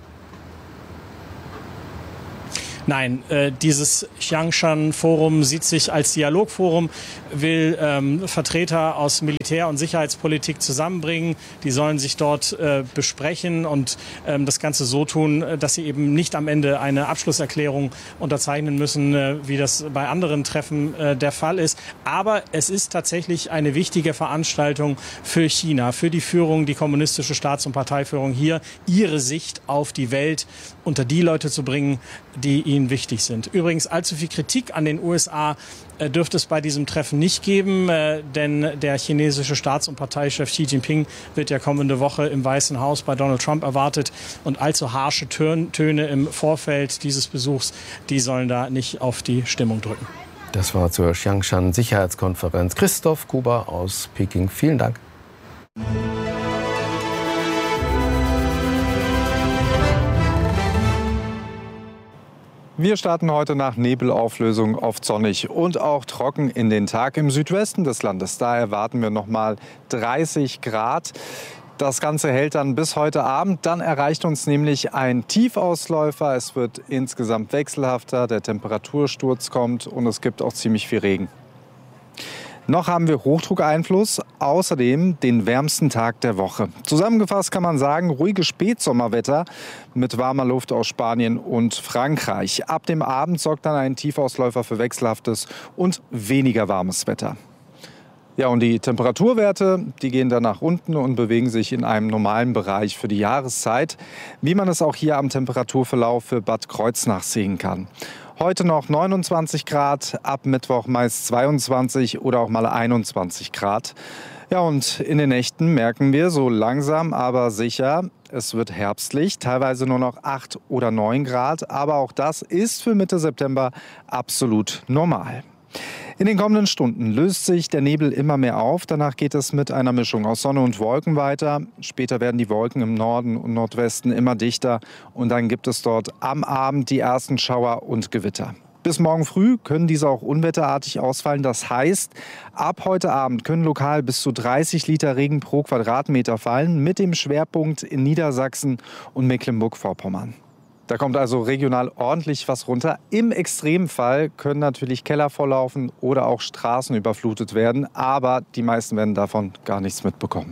Nein, äh, dieses Xiangshan-Forum sieht sich als Dialogforum, will ähm, Vertreter aus Militär- und Sicherheitspolitik zusammenbringen. Die sollen sich dort äh, besprechen und ähm, das Ganze so tun, dass sie eben nicht am Ende eine Abschlusserklärung unterzeichnen müssen, äh, wie das bei anderen Treffen äh, der Fall ist. Aber es ist tatsächlich eine wichtige Veranstaltung für China, für die Führung, die kommunistische Staats- und Parteiführung hier, ihre Sicht auf die Welt unter die Leute zu bringen, die ihnen wichtig sind. Übrigens, allzu viel Kritik an den U S A äh, dürfte es bei diesem Treffen nicht geben, äh, denn der chinesische Staats- und Parteichef Xi Jinping wird ja kommende Woche im Weißen Haus bei Donald Trump erwartet und allzu harsche Tön- Töne im Vorfeld dieses Besuchs, die sollen da nicht auf die Stimmung drücken. Das war zur Xiangshan-Sicherheitskonferenz. Christoph Kuber aus Peking. Vielen Dank. Wir starten heute nach Nebelauflösung oft sonnig und auch trocken in den Tag im Südwesten des Landes. Da erwarten wir noch mal dreißig Grad. Das Ganze hält dann bis heute Abend. Dann erreicht uns nämlich ein Tiefausläufer. Es wird insgesamt wechselhafter, der Temperatursturz kommt und es gibt auch ziemlich viel Regen. Noch haben wir Hochdruckeinfluss, außerdem den wärmsten Tag der Woche. Zusammengefasst kann man sagen, ruhiges Spätsommerwetter mit warmer Luft aus Spanien und Frankreich. Ab dem Abend sorgt dann ein Tiefausläufer für wechselhaftes und weniger warmes Wetter. Ja, und die Temperaturwerte, die gehen dann nach unten und bewegen sich in einem normalen Bereich für die Jahreszeit, wie man es auch hier am Temperaturverlauf für Bad Kreuznach sehen kann. Heute noch neunundzwanzig Grad, ab Mittwoch meist zweiundzwanzig oder auch mal einundzwanzig Grad. Ja, und in den Nächten merken wir so langsam, aber sicher, es wird herbstlich, teilweise nur noch acht oder neun Grad. Aber auch das ist für Mitte September absolut normal. In den kommenden Stunden löst sich der Nebel immer mehr auf. Danach geht es mit einer Mischung aus Sonne und Wolken weiter. Später werden die Wolken im Norden und Nordwesten immer dichter. Und dann gibt es dort am Abend die ersten Schauer und Gewitter. Bis morgen früh können diese auch unwetterartig ausfallen. Das heißt, ab heute Abend können lokal bis zu dreißig Liter Regen pro Quadratmeter fallen, mit dem Schwerpunkt in Niedersachsen und Mecklenburg-Vorpommern. Da kommt also regional ordentlich was runter. Im Extremfall können natürlich Keller volllaufen oder auch Straßen überflutet werden. Aber die meisten werden davon gar nichts mitbekommen.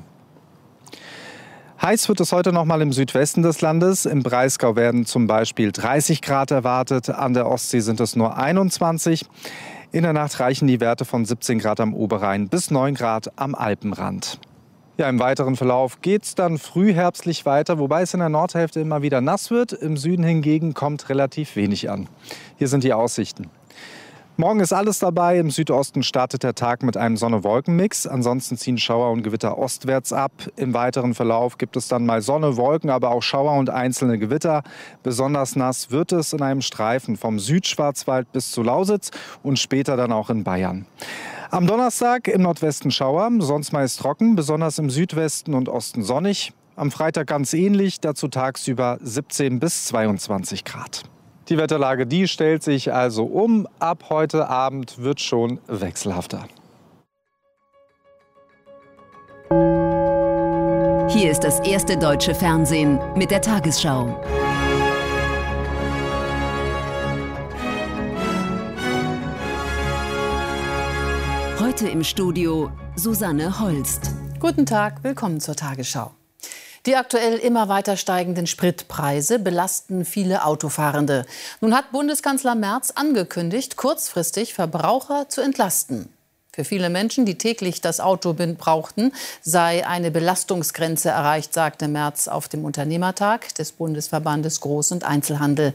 Heiß wird es heute noch mal im Südwesten des Landes. Im Breisgau werden zum Beispiel dreißig Grad erwartet. An der Ostsee sind es nur einundzwanzig. In der Nacht reichen die Werte von siebzehn Grad am Oberrhein bis neun Grad am Alpenrand. Ja, im weiteren Verlauf geht es dann frühherbstlich weiter, wobei es in der Nordhälfte immer wieder nass wird. Im Süden hingegen kommt relativ wenig an. Hier sind die Aussichten. Morgen ist alles dabei. Im Südosten startet der Tag mit einem Sonne-Wolken-Mix. Ansonsten ziehen Schauer und Gewitter ostwärts ab. Im weiteren Verlauf gibt es dann mal Sonne, Wolken, aber auch Schauer und einzelne Gewitter. Besonders nass wird es in einem Streifen vom Südschwarzwald bis zu Lausitz und später dann auch in Bayern. Am Donnerstag im Nordwesten Schauer, sonst meist trocken, besonders im Südwesten und Osten sonnig. Am Freitag ganz ähnlich, dazu tagsüber siebzehn bis zweiundzwanzig Grad. Die Wetterlage, die stellt sich also um. Ab heute Abend wird schon wechselhafter. Hier ist das erste deutsche Fernsehen mit der Tagesschau. Heute im Studio Susanne Holst. Guten Tag, willkommen zur Tagesschau. Die aktuell immer weiter steigenden Spritpreise belasten viele Autofahrende. Nun hat Bundeskanzler Merz angekündigt, kurzfristig Verbraucher zu entlasten. Für viele Menschen, die täglich das Auto brauchten, sei eine Belastungsgrenze erreicht, sagte Merz auf dem Unternehmertag des Bundesverbandes Groß- und Einzelhandel.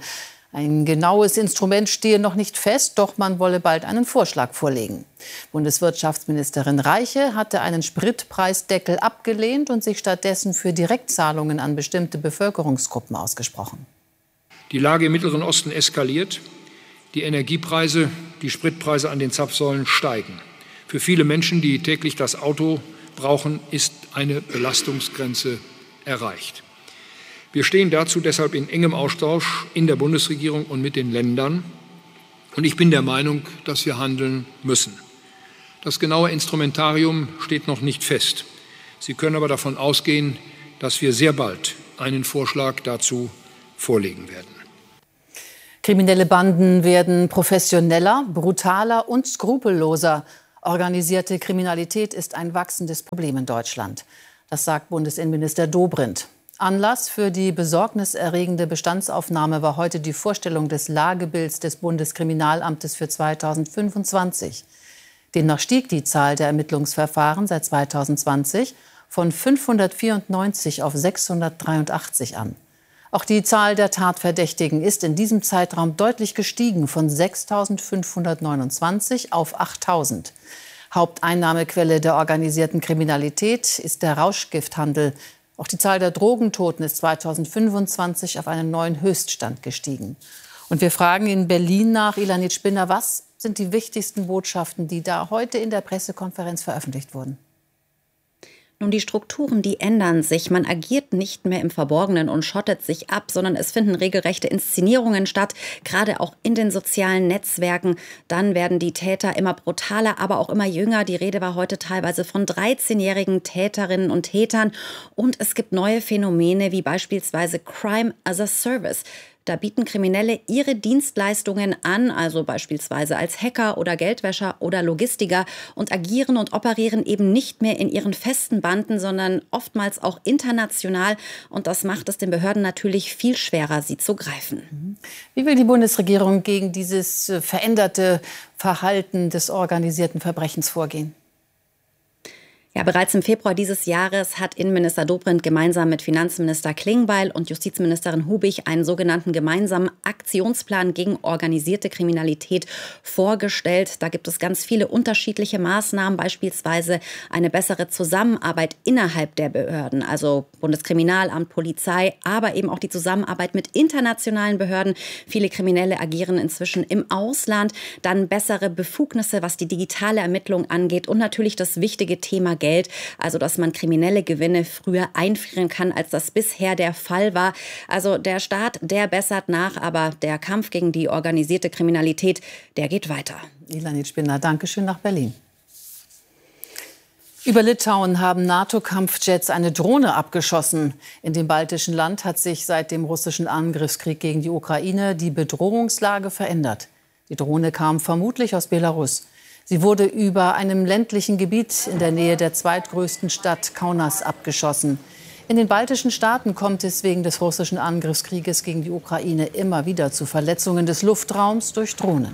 Ein genaues Instrument stehe noch nicht fest, doch man wolle bald einen Vorschlag vorlegen. Bundeswirtschaftsministerin Reiche hatte einen Spritpreisdeckel abgelehnt und sich stattdessen für Direktzahlungen an bestimmte Bevölkerungsgruppen ausgesprochen. Die Lage im Mittleren Osten eskaliert. Die Energiepreise, die Spritpreise an den Zapfsäulen steigen. Für viele Menschen, die täglich das Auto brauchen, ist eine Belastungsgrenze erreicht. Wir stehen dazu deshalb in engem Austausch in der Bundesregierung und mit den Ländern. Und ich bin der Meinung, dass wir handeln müssen. Das genaue Instrumentarium steht noch nicht fest. Sie können aber davon ausgehen, dass wir sehr bald einen Vorschlag dazu vorlegen werden. Kriminelle Banden werden professioneller, brutaler und skrupelloser. Organisierte Kriminalität ist ein wachsendes Problem in Deutschland. Das sagt Bundesinnenminister Dobrindt. Anlass für die besorgniserregende Bestandsaufnahme war heute die Vorstellung des Lagebilds des Bundeskriminalamtes für zweitausendfünfundzwanzig. Demnach stieg die Zahl der Ermittlungsverfahren seit zweitausendzwanzig von fünfhundertvierundneunzig auf sechshundertdreiundachtzig an. Auch die Zahl der Tatverdächtigen ist in diesem Zeitraum deutlich gestiegen, von sechstausendfünfhundertneunundzwanzig auf achttausend. Haupteinnahmequelle der organisierten Kriminalität ist der Rauschgifthandel. Auch die Zahl der Drogentoten ist zweitausendfünfundzwanzig auf einen neuen Höchststand gestiegen. Und wir fragen in Berlin nach, Ilanit Spinner, was sind die wichtigsten Botschaften, die da heute in der Pressekonferenz veröffentlicht wurden? Nun, die Strukturen, die ändern sich. Man agiert nicht mehr im Verborgenen und schottet sich ab, sondern es finden regelrechte Inszenierungen statt, gerade auch in den sozialen Netzwerken. Dann werden die Täter immer brutaler, aber auch immer jünger. Die Rede war heute teilweise von dreizehnjährigen Täterinnen und Tätern. Und es gibt neue Phänomene wie beispielsweise Crime as a Service. Da bieten Kriminelle ihre Dienstleistungen an, also beispielsweise als Hacker oder Geldwäscher oder Logistiker, und agieren und operieren eben nicht mehr in ihren festen Banden, sondern oftmals auch international. Und das macht es den Behörden natürlich viel schwerer, sie zu greifen. Wie will die Bundesregierung gegen dieses veränderte Verhalten des organisierten Verbrechens vorgehen? Ja, bereits im Februar dieses Jahres hat Innenminister Dobrindt gemeinsam mit Finanzminister Klingbeil und Justizministerin Hubig einen sogenannten gemeinsamen Aktionsplan gegen organisierte Kriminalität vorgestellt. Da gibt es ganz viele unterschiedliche Maßnahmen, beispielsweise eine bessere Zusammenarbeit innerhalb der Behörden, also Bundeskriminalamt, Polizei, aber eben auch die Zusammenarbeit mit internationalen Behörden. Viele Kriminelle agieren inzwischen im Ausland. Dann bessere Befugnisse, was die digitale Ermittlung angeht, und natürlich das wichtige Thema Geld, also dass man kriminelle Gewinne früher einfrieren kann, als das bisher der Fall war. Also der Staat, der bessert nach, aber der Kampf gegen die organisierte Kriminalität, der geht weiter. Ilanit Spinner, danke schön nach Berlin. Über Litauen haben NATO-Kampfjets eine Drohne abgeschossen. In dem baltischen Land hat sich seit dem russischen Angriffskrieg gegen die Ukraine die Bedrohungslage verändert. Die Drohne kam vermutlich aus Belarus. Sie wurde über einem ländlichen Gebiet in der Nähe der zweitgrößten Stadt Kaunas abgeschossen. In den baltischen Staaten kommt es wegen des russischen Angriffskrieges gegen die Ukraine immer wieder zu Verletzungen des Luftraums durch Drohnen.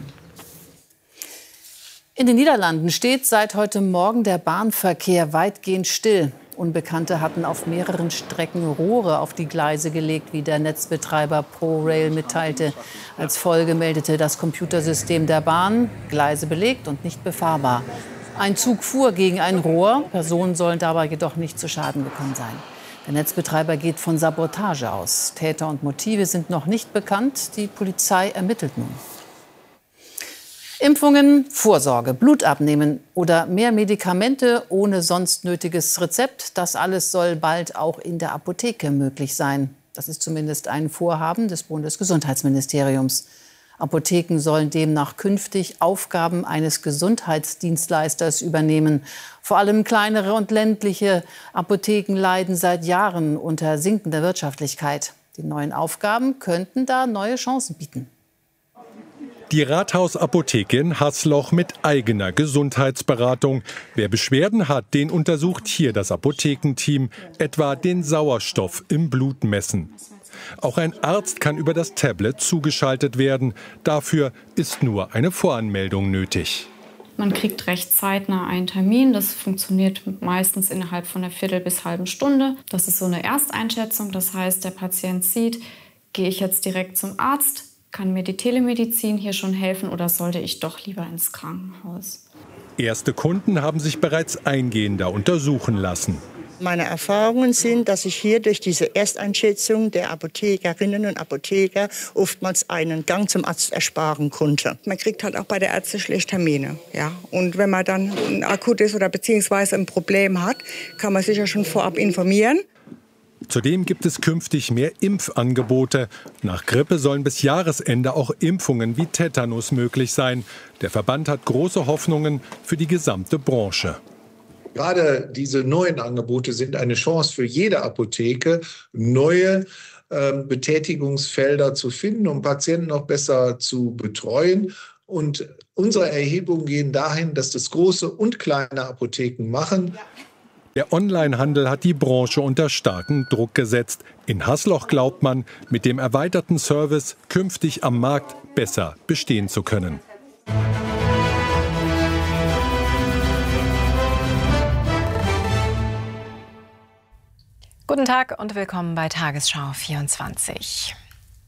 In den Niederlanden steht seit heute Morgen der Bahnverkehr weitgehend still. Unbekannte hatten auf mehreren Strecken Rohre auf die Gleise gelegt, wie der Netzbetreiber ProRail mitteilte. Als Folge meldete das Computersystem der Bahn: Gleise belegt und nicht befahrbar. Ein Zug fuhr gegen ein Rohr. Personen sollen dabei jedoch nicht zu Schaden gekommen sein. Der Netzbetreiber geht von Sabotage aus. Täter und Motive sind noch nicht bekannt. Die Polizei ermittelt nun. Impfungen, Vorsorge, Blut abnehmen oder mehr Medikamente ohne sonst nötiges Rezept, das alles soll bald auch in der Apotheke möglich sein. Das ist zumindest ein Vorhaben des Bundesgesundheitsministeriums. Apotheken sollen demnach künftig Aufgaben eines Gesundheitsdienstleisters übernehmen. Vor allem kleinere und ländliche Apotheken leiden seit Jahren unter sinkender Wirtschaftlichkeit. Die neuen Aufgaben könnten da neue Chancen bieten. Die Rathausapotheke in Haßloch mit eigener Gesundheitsberatung. Wer Beschwerden hat, den untersucht hier das Apothekenteam, etwa den Sauerstoff im Blut messen. Auch ein Arzt kann über das Tablet zugeschaltet werden. Dafür ist nur eine Voranmeldung nötig. Man kriegt recht zeitnah einen Termin. Das funktioniert meistens innerhalb von einer Viertel bis halben Stunde. Das ist so eine Ersteinschätzung. Das heißt, der Patient sieht, gehe ich jetzt direkt zum Arzt? Kann mir die Telemedizin hier schon helfen oder sollte ich doch lieber ins Krankenhaus? Erste Kunden haben sich bereits eingehender untersuchen lassen. Meine Erfahrungen sind, dass ich hier durch diese Ersteinschätzung der Apothekerinnen und Apotheker oftmals einen Gang zum Arzt ersparen konnte. Man kriegt halt auch bei der Ärzte schlecht Termine. Ja? Und wenn man dann ein akutes oder beziehungsweise ein Problem hat, kann man sich ja schon vorab informieren. Zudem gibt es künftig mehr Impfangebote. Nach Grippe sollen bis Jahresende auch Impfungen wie Tetanus möglich sein. Der Verband hat große Hoffnungen für die gesamte Branche. Gerade diese neuen Angebote sind eine Chance für jede Apotheke, neue äh, Betätigungsfelder zu finden, um Patienten noch besser zu betreuen. Und unsere Erhebungen gehen dahin, dass das große und kleine Apotheken machen. Der Onlinehandel hat die Branche unter starken Druck gesetzt. In Hasloch glaubt man, mit dem erweiterten Service künftig am Markt besser bestehen zu können. Guten Tag und willkommen bei Tagesschau vierundzwanzig.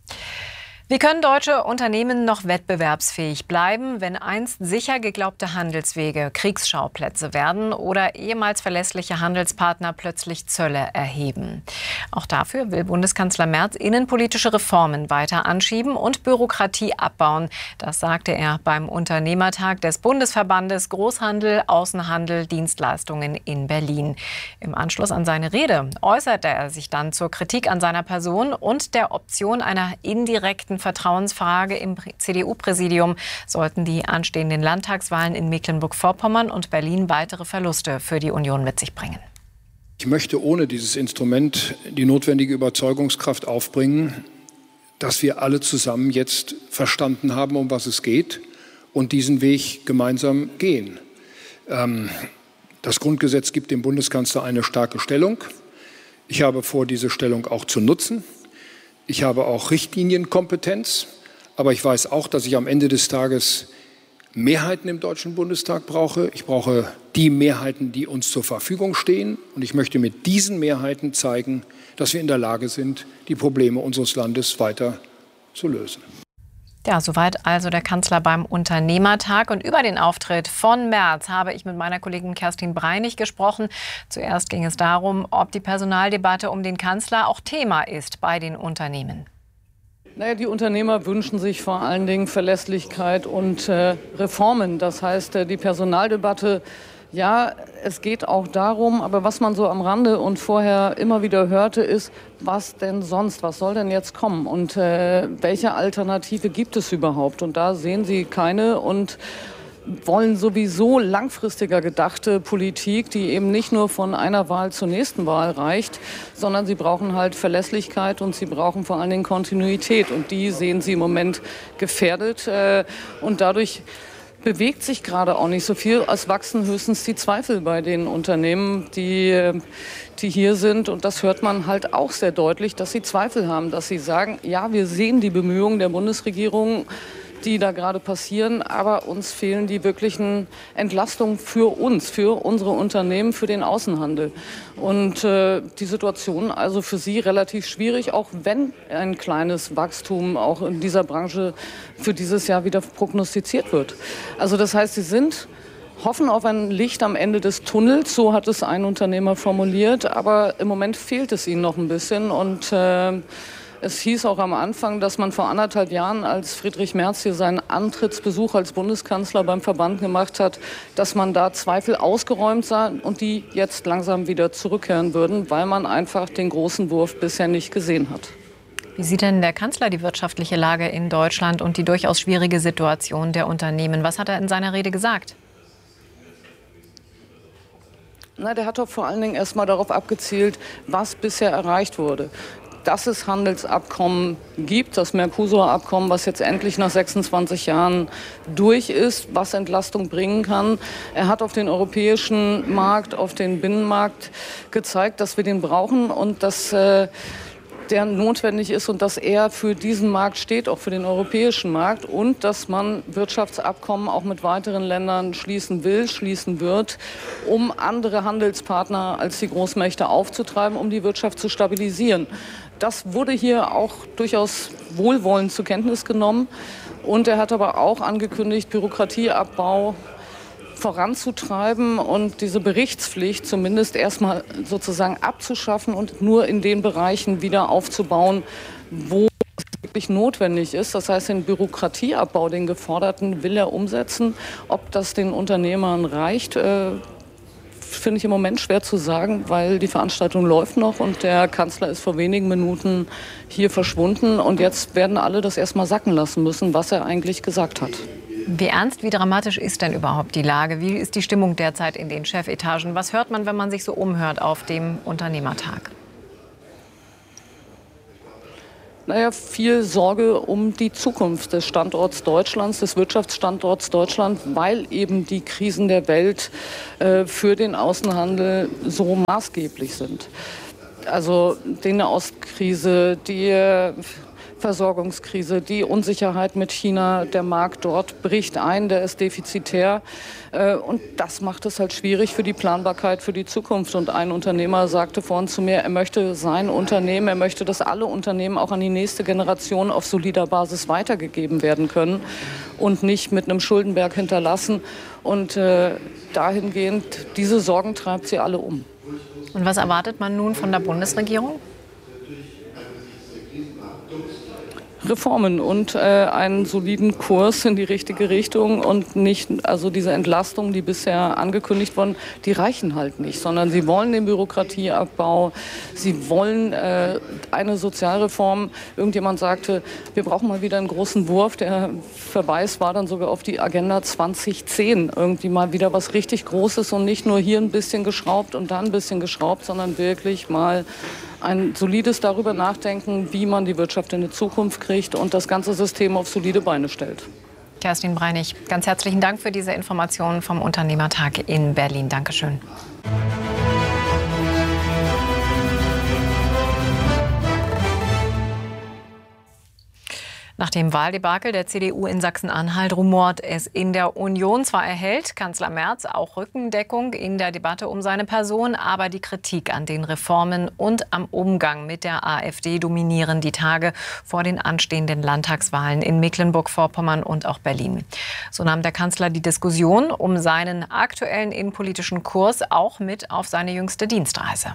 Wie können deutsche Unternehmen noch wettbewerbsfähig bleiben, wenn einst sicher geglaubte Handelswege Kriegsschauplätze werden oder ehemals verlässliche Handelspartner plötzlich Zölle erheben? Auch dafür will Bundeskanzler Merz innenpolitische Reformen weiter anschieben und Bürokratie abbauen. Das sagte er beim Unternehmertag des Bundesverbandes Großhandel, Außenhandel, Dienstleistungen in Berlin. Im Anschluss an seine Rede äußerte er sich dann zur Kritik an seiner Person und der Option einer indirekten Vertrauensfrage im C D U-Präsidium. Sollten die anstehenden Landtagswahlen in Mecklenburg-Vorpommern und Berlin weitere Verluste für die Union mit sich bringen. Ich möchte ohne dieses Instrument die notwendige Überzeugungskraft aufbringen, dass wir alle zusammen jetzt verstanden haben, um was es geht und diesen Weg gemeinsam gehen. Ähm, das Grundgesetz gibt dem Bundeskanzler eine starke Stellung. Ich habe vor, diese Stellung auch zu nutzen. Ich habe auch Richtlinienkompetenz, aber ich weiß auch, dass ich am Ende des Tages Mehrheiten im Deutschen Bundestag brauche. Ich brauche die Mehrheiten, die uns zur Verfügung stehen. Und ich möchte mit diesen Mehrheiten zeigen, dass wir in der Lage sind, die Probleme unseres Landes weiter zu lösen. Ja, soweit also der Kanzler beim Unternehmertag. Und über den Auftritt von Merz habe ich mit meiner Kollegin Kerstin Breinig gesprochen. Zuerst ging es darum, ob die Personaldebatte um den Kanzler auch Thema ist bei den Unternehmen. Naja, die Unternehmer wünschen sich vor allen Dingen Verlässlichkeit und äh, Reformen. Das heißt, äh, die Personaldebatte, ja, es geht auch darum, aber was man so am Rande und vorher immer wieder hörte, ist, was denn sonst, was soll denn jetzt kommen und äh, welche Alternative gibt es überhaupt? Und da sehen sie keine und wollen sowieso langfristiger gedachte Politik, die eben nicht nur von einer Wahl zur nächsten Wahl reicht, sondern sie brauchen halt Verlässlichkeit und sie brauchen vor allen Dingen Kontinuität. Und die sehen sie im Moment gefährdet. Äh, und dadurch bewegt sich gerade auch nicht so viel. Es wachsen höchstens die Zweifel bei den Unternehmen, die, die hier sind. Und das hört man halt auch sehr deutlich, dass sie Zweifel haben, dass sie sagen, ja, wir sehen die Bemühungen der Bundesregierung, die da gerade passieren, aber uns fehlen die wirklichen Entlastungen für uns, für unsere Unternehmen, für den Außenhandel. Und äh, die Situation also für sie relativ schwierig, auch wenn ein kleines Wachstum auch in dieser Branche für dieses Jahr wieder prognostiziert wird. Also das heißt, sie sind hoffen auf ein Licht am Ende des Tunnels, so hat es ein Unternehmer formuliert, aber im Moment fehlt es ihnen noch ein bisschen und äh, es hieß auch am Anfang, dass man vor anderthalb Jahren, als Friedrich Merz hier seinen Antrittsbesuch als Bundeskanzler beim Verband gemacht hat, dass man da Zweifel ausgeräumt sah und die jetzt langsam wieder zurückkehren würden, weil man einfach den großen Wurf bisher nicht gesehen hat. Wie sieht denn der Kanzler die wirtschaftliche Lage in Deutschland und die durchaus schwierige Situation der Unternehmen? Was hat er in seiner Rede gesagt? Na, der hat doch vor allen Dingen erst mal darauf abgezielt, was bisher erreicht wurde. Dass es Handelsabkommen gibt, das Mercosur-Abkommen, was jetzt endlich nach sechsundzwanzig Jahren durch ist, was Entlastung bringen kann. Er hat auf den europäischen Markt, auf den Binnenmarkt gezeigt, dass wir den brauchen und dass äh, der notwendig ist und dass er für diesen Markt steht, auch für den europäischen Markt, und dass man Wirtschaftsabkommen auch mit weiteren Ländern schließen will, schließen wird, um andere Handelspartner als die Großmächte aufzutreiben, um die Wirtschaft zu stabilisieren. Das wurde hier auch durchaus wohlwollend zur Kenntnis genommen. Und er hat aber auch angekündigt, Bürokratieabbau voranzutreiben und diese Berichtspflicht zumindest erstmal sozusagen abzuschaffen und nur in den Bereichen wieder aufzubauen, wo es wirklich notwendig ist. Das heißt, den Bürokratieabbau, den geforderten, will er umsetzen. Ob das den Unternehmern reicht, äh, finde ich im Moment schwer zu sagen, weil die Veranstaltung läuft noch und der Kanzler ist vor wenigen Minuten hier verschwunden. Und jetzt werden alle das erstmal sacken lassen müssen, was er eigentlich gesagt hat. Wie ernst, wie dramatisch ist denn überhaupt die Lage? Wie ist die Stimmung derzeit in den Chefetagen? Was hört man, wenn man sich so umhört auf dem Unternehmertag? Naja, viel Sorge um die Zukunft des Standorts Deutschlands, des Wirtschaftsstandorts Deutschland, weil eben die Krisen der Welt äh, für den Außenhandel so maßgeblich sind. Also die Nahostkrise, die äh, Versorgungskrise, die Unsicherheit mit China, der Markt dort bricht ein, der ist defizitär. Und das macht es halt schwierig für die Planbarkeit für die Zukunft. Und ein Unternehmer sagte vorhin zu mir, er möchte sein Unternehmen, er möchte, dass alle Unternehmen auch an die nächste Generation auf solider Basis weitergegeben werden können und nicht mit einem Schuldenberg hinterlassen. Und äh, dahingehend, diese Sorgen treibt sie alle um. Und was erwartet man nun von der Bundesregierung? Reformen und äh, einen soliden Kurs in die richtige Richtung und nicht, also diese Entlastungen, die bisher angekündigt wurden, die reichen halt nicht, sondern sie wollen den Bürokratieabbau, sie wollen äh, eine Sozialreform. Irgendjemand sagte, wir brauchen mal wieder einen großen Wurf. Der Verweis war dann sogar auf die Agenda zwanzig zehn. Irgendwie mal wieder was richtig Großes und nicht nur hier ein bisschen geschraubt und da ein bisschen geschraubt, sondern wirklich mal ein solides darüber nachdenken, wie man die Wirtschaft in die Zukunft kriegt und das ganze System auf solide Beine stellt. Kerstin Breinig, ganz herzlichen Dank für diese Informationen vom Unternehmertag in Berlin. Dankeschön. Nach dem Wahldebakel der C D U in Sachsen-Anhalt rumort es in der Union. Zwar erhält Kanzler Merz auch Rückendeckung in der Debatte um seine Person, aber die Kritik an den Reformen und am Umgang mit der AfD dominieren die Tage vor den anstehenden Landtagswahlen in Mecklenburg-Vorpommern und auch Berlin. So nahm der Kanzler die Diskussion um seinen aktuellen innenpolitischen Kurs auch mit auf seine jüngste Dienstreise.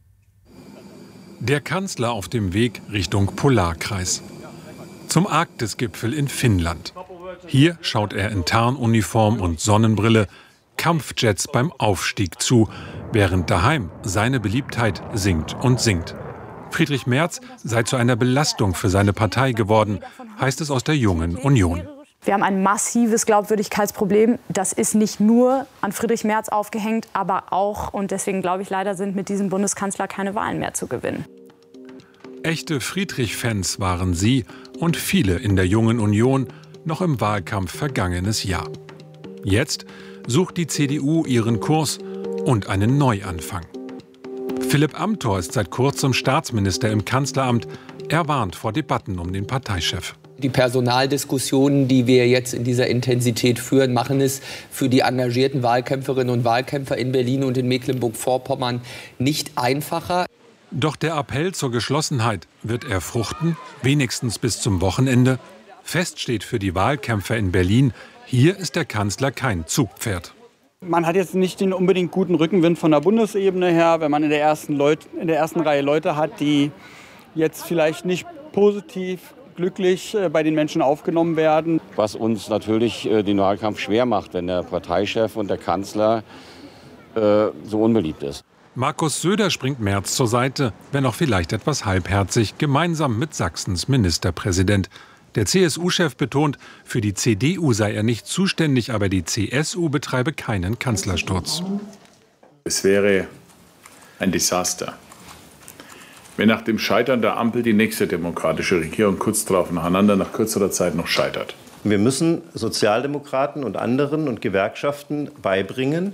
Der Kanzler auf dem Weg Richtung Polarkreis. Zum Arktisgipfel in Finnland. Hier schaut er in Tarnuniform und Sonnenbrille Kampfjets beim Aufstieg zu, während daheim seine Beliebtheit sinkt und sinkt. Friedrich Merz sei zu einer Belastung für seine Partei geworden, heißt es aus der Jungen Union. Wir haben ein massives Glaubwürdigkeitsproblem. Das ist nicht nur an Friedrich Merz aufgehängt, aber auch, und deswegen glaube ich leider, sind mit diesem Bundeskanzler keine Wahlen mehr zu gewinnen. Echte Friedrich-Fans waren sie und viele in der Jungen Union noch im Wahlkampf vergangenes Jahr. Jetzt sucht die C D U ihren Kurs und einen Neuanfang. Philipp Amthor ist seit kurzem Staatsminister im Kanzleramt. Er warnt vor Debatten um den Parteichef. Die Personaldiskussionen, die wir jetzt in dieser Intensität führen, machen es für die engagierten Wahlkämpferinnen und Wahlkämpfer in Berlin und in Mecklenburg-Vorpommern nicht einfacher. Doch der Appell zur Geschlossenheit wird er fruchten, wenigstens bis zum Wochenende. Fest steht für die Wahlkämpfer in Berlin, hier ist der Kanzler kein Zugpferd. Man hat jetzt nicht den unbedingt guten Rückenwind von der Bundesebene her, wenn man in der ersten, Leut in der ersten Reihe Leute hat, die jetzt vielleicht nicht positiv, glücklich bei den Menschen aufgenommen werden. Was uns natürlich den Wahlkampf schwer macht, wenn der Parteichef und der Kanzler äh, so unbeliebt ist. Markus Söder springt Merz zur Seite, wenn auch vielleicht etwas halbherzig, gemeinsam mit Sachsens Ministerpräsident. Der C S U-Chef betont, für die C D U sei er nicht zuständig, aber die C S U betreibe keinen Kanzlersturz. Es wäre ein Desaster, wenn nach dem Scheitern der Ampel die nächste demokratische Regierung kurz darauf nacheinander nach kürzerer Zeit noch scheitert. Wir müssen Sozialdemokraten und anderen und Gewerkschaften beibringen,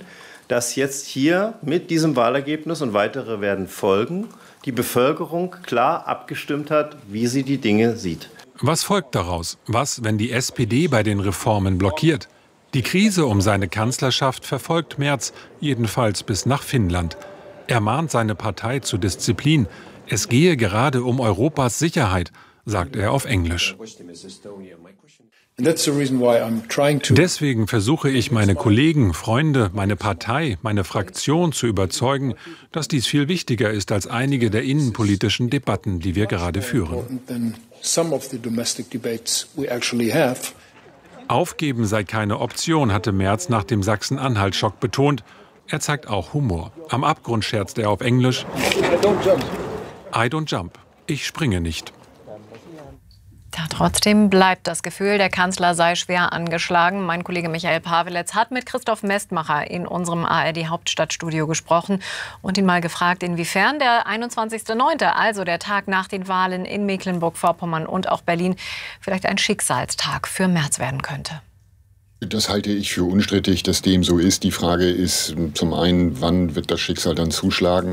dass jetzt hier mit diesem Wahlergebnis, und weitere werden folgen, die Bevölkerung klar abgestimmt hat, wie sie die Dinge sieht. Was folgt daraus? Was, wenn die S P D bei den Reformen blockiert? Die Krise um seine Kanzlerschaft verfolgt Merz, jedenfalls bis nach Finnland. Er mahnt seine Partei zur Disziplin. Es gehe gerade um Europas Sicherheit, sagt er auf Englisch. Deswegen versuche ich, meine Kollegen, Freunde, meine Partei, meine Fraktion zu überzeugen, dass dies viel wichtiger ist als einige der innenpolitischen Debatten, die wir gerade führen. Aufgeben sei keine Option, hatte Merz nach dem Sachsen-Anhalt-Schock betont. Er zeigt auch Humor. Am Abgrund scherzt er auf Englisch: I don't jump. Ich springe nicht. Ja, trotzdem bleibt das Gefühl, der Kanzler sei schwer angeschlagen. Mein Kollege Michael Paweletz hat mit Christoph Mestmacher in unserem A R D-Hauptstadtstudio gesprochen und ihn mal gefragt, inwiefern der einundzwanzigster neunte, also der Tag nach den Wahlen in Mecklenburg-Vorpommern und auch Berlin, vielleicht ein Schicksalstag für Merz werden könnte. Das halte ich für unstrittig, dass dem so ist. Die Frage ist zum einen, wann wird das Schicksal dann zuschlagen?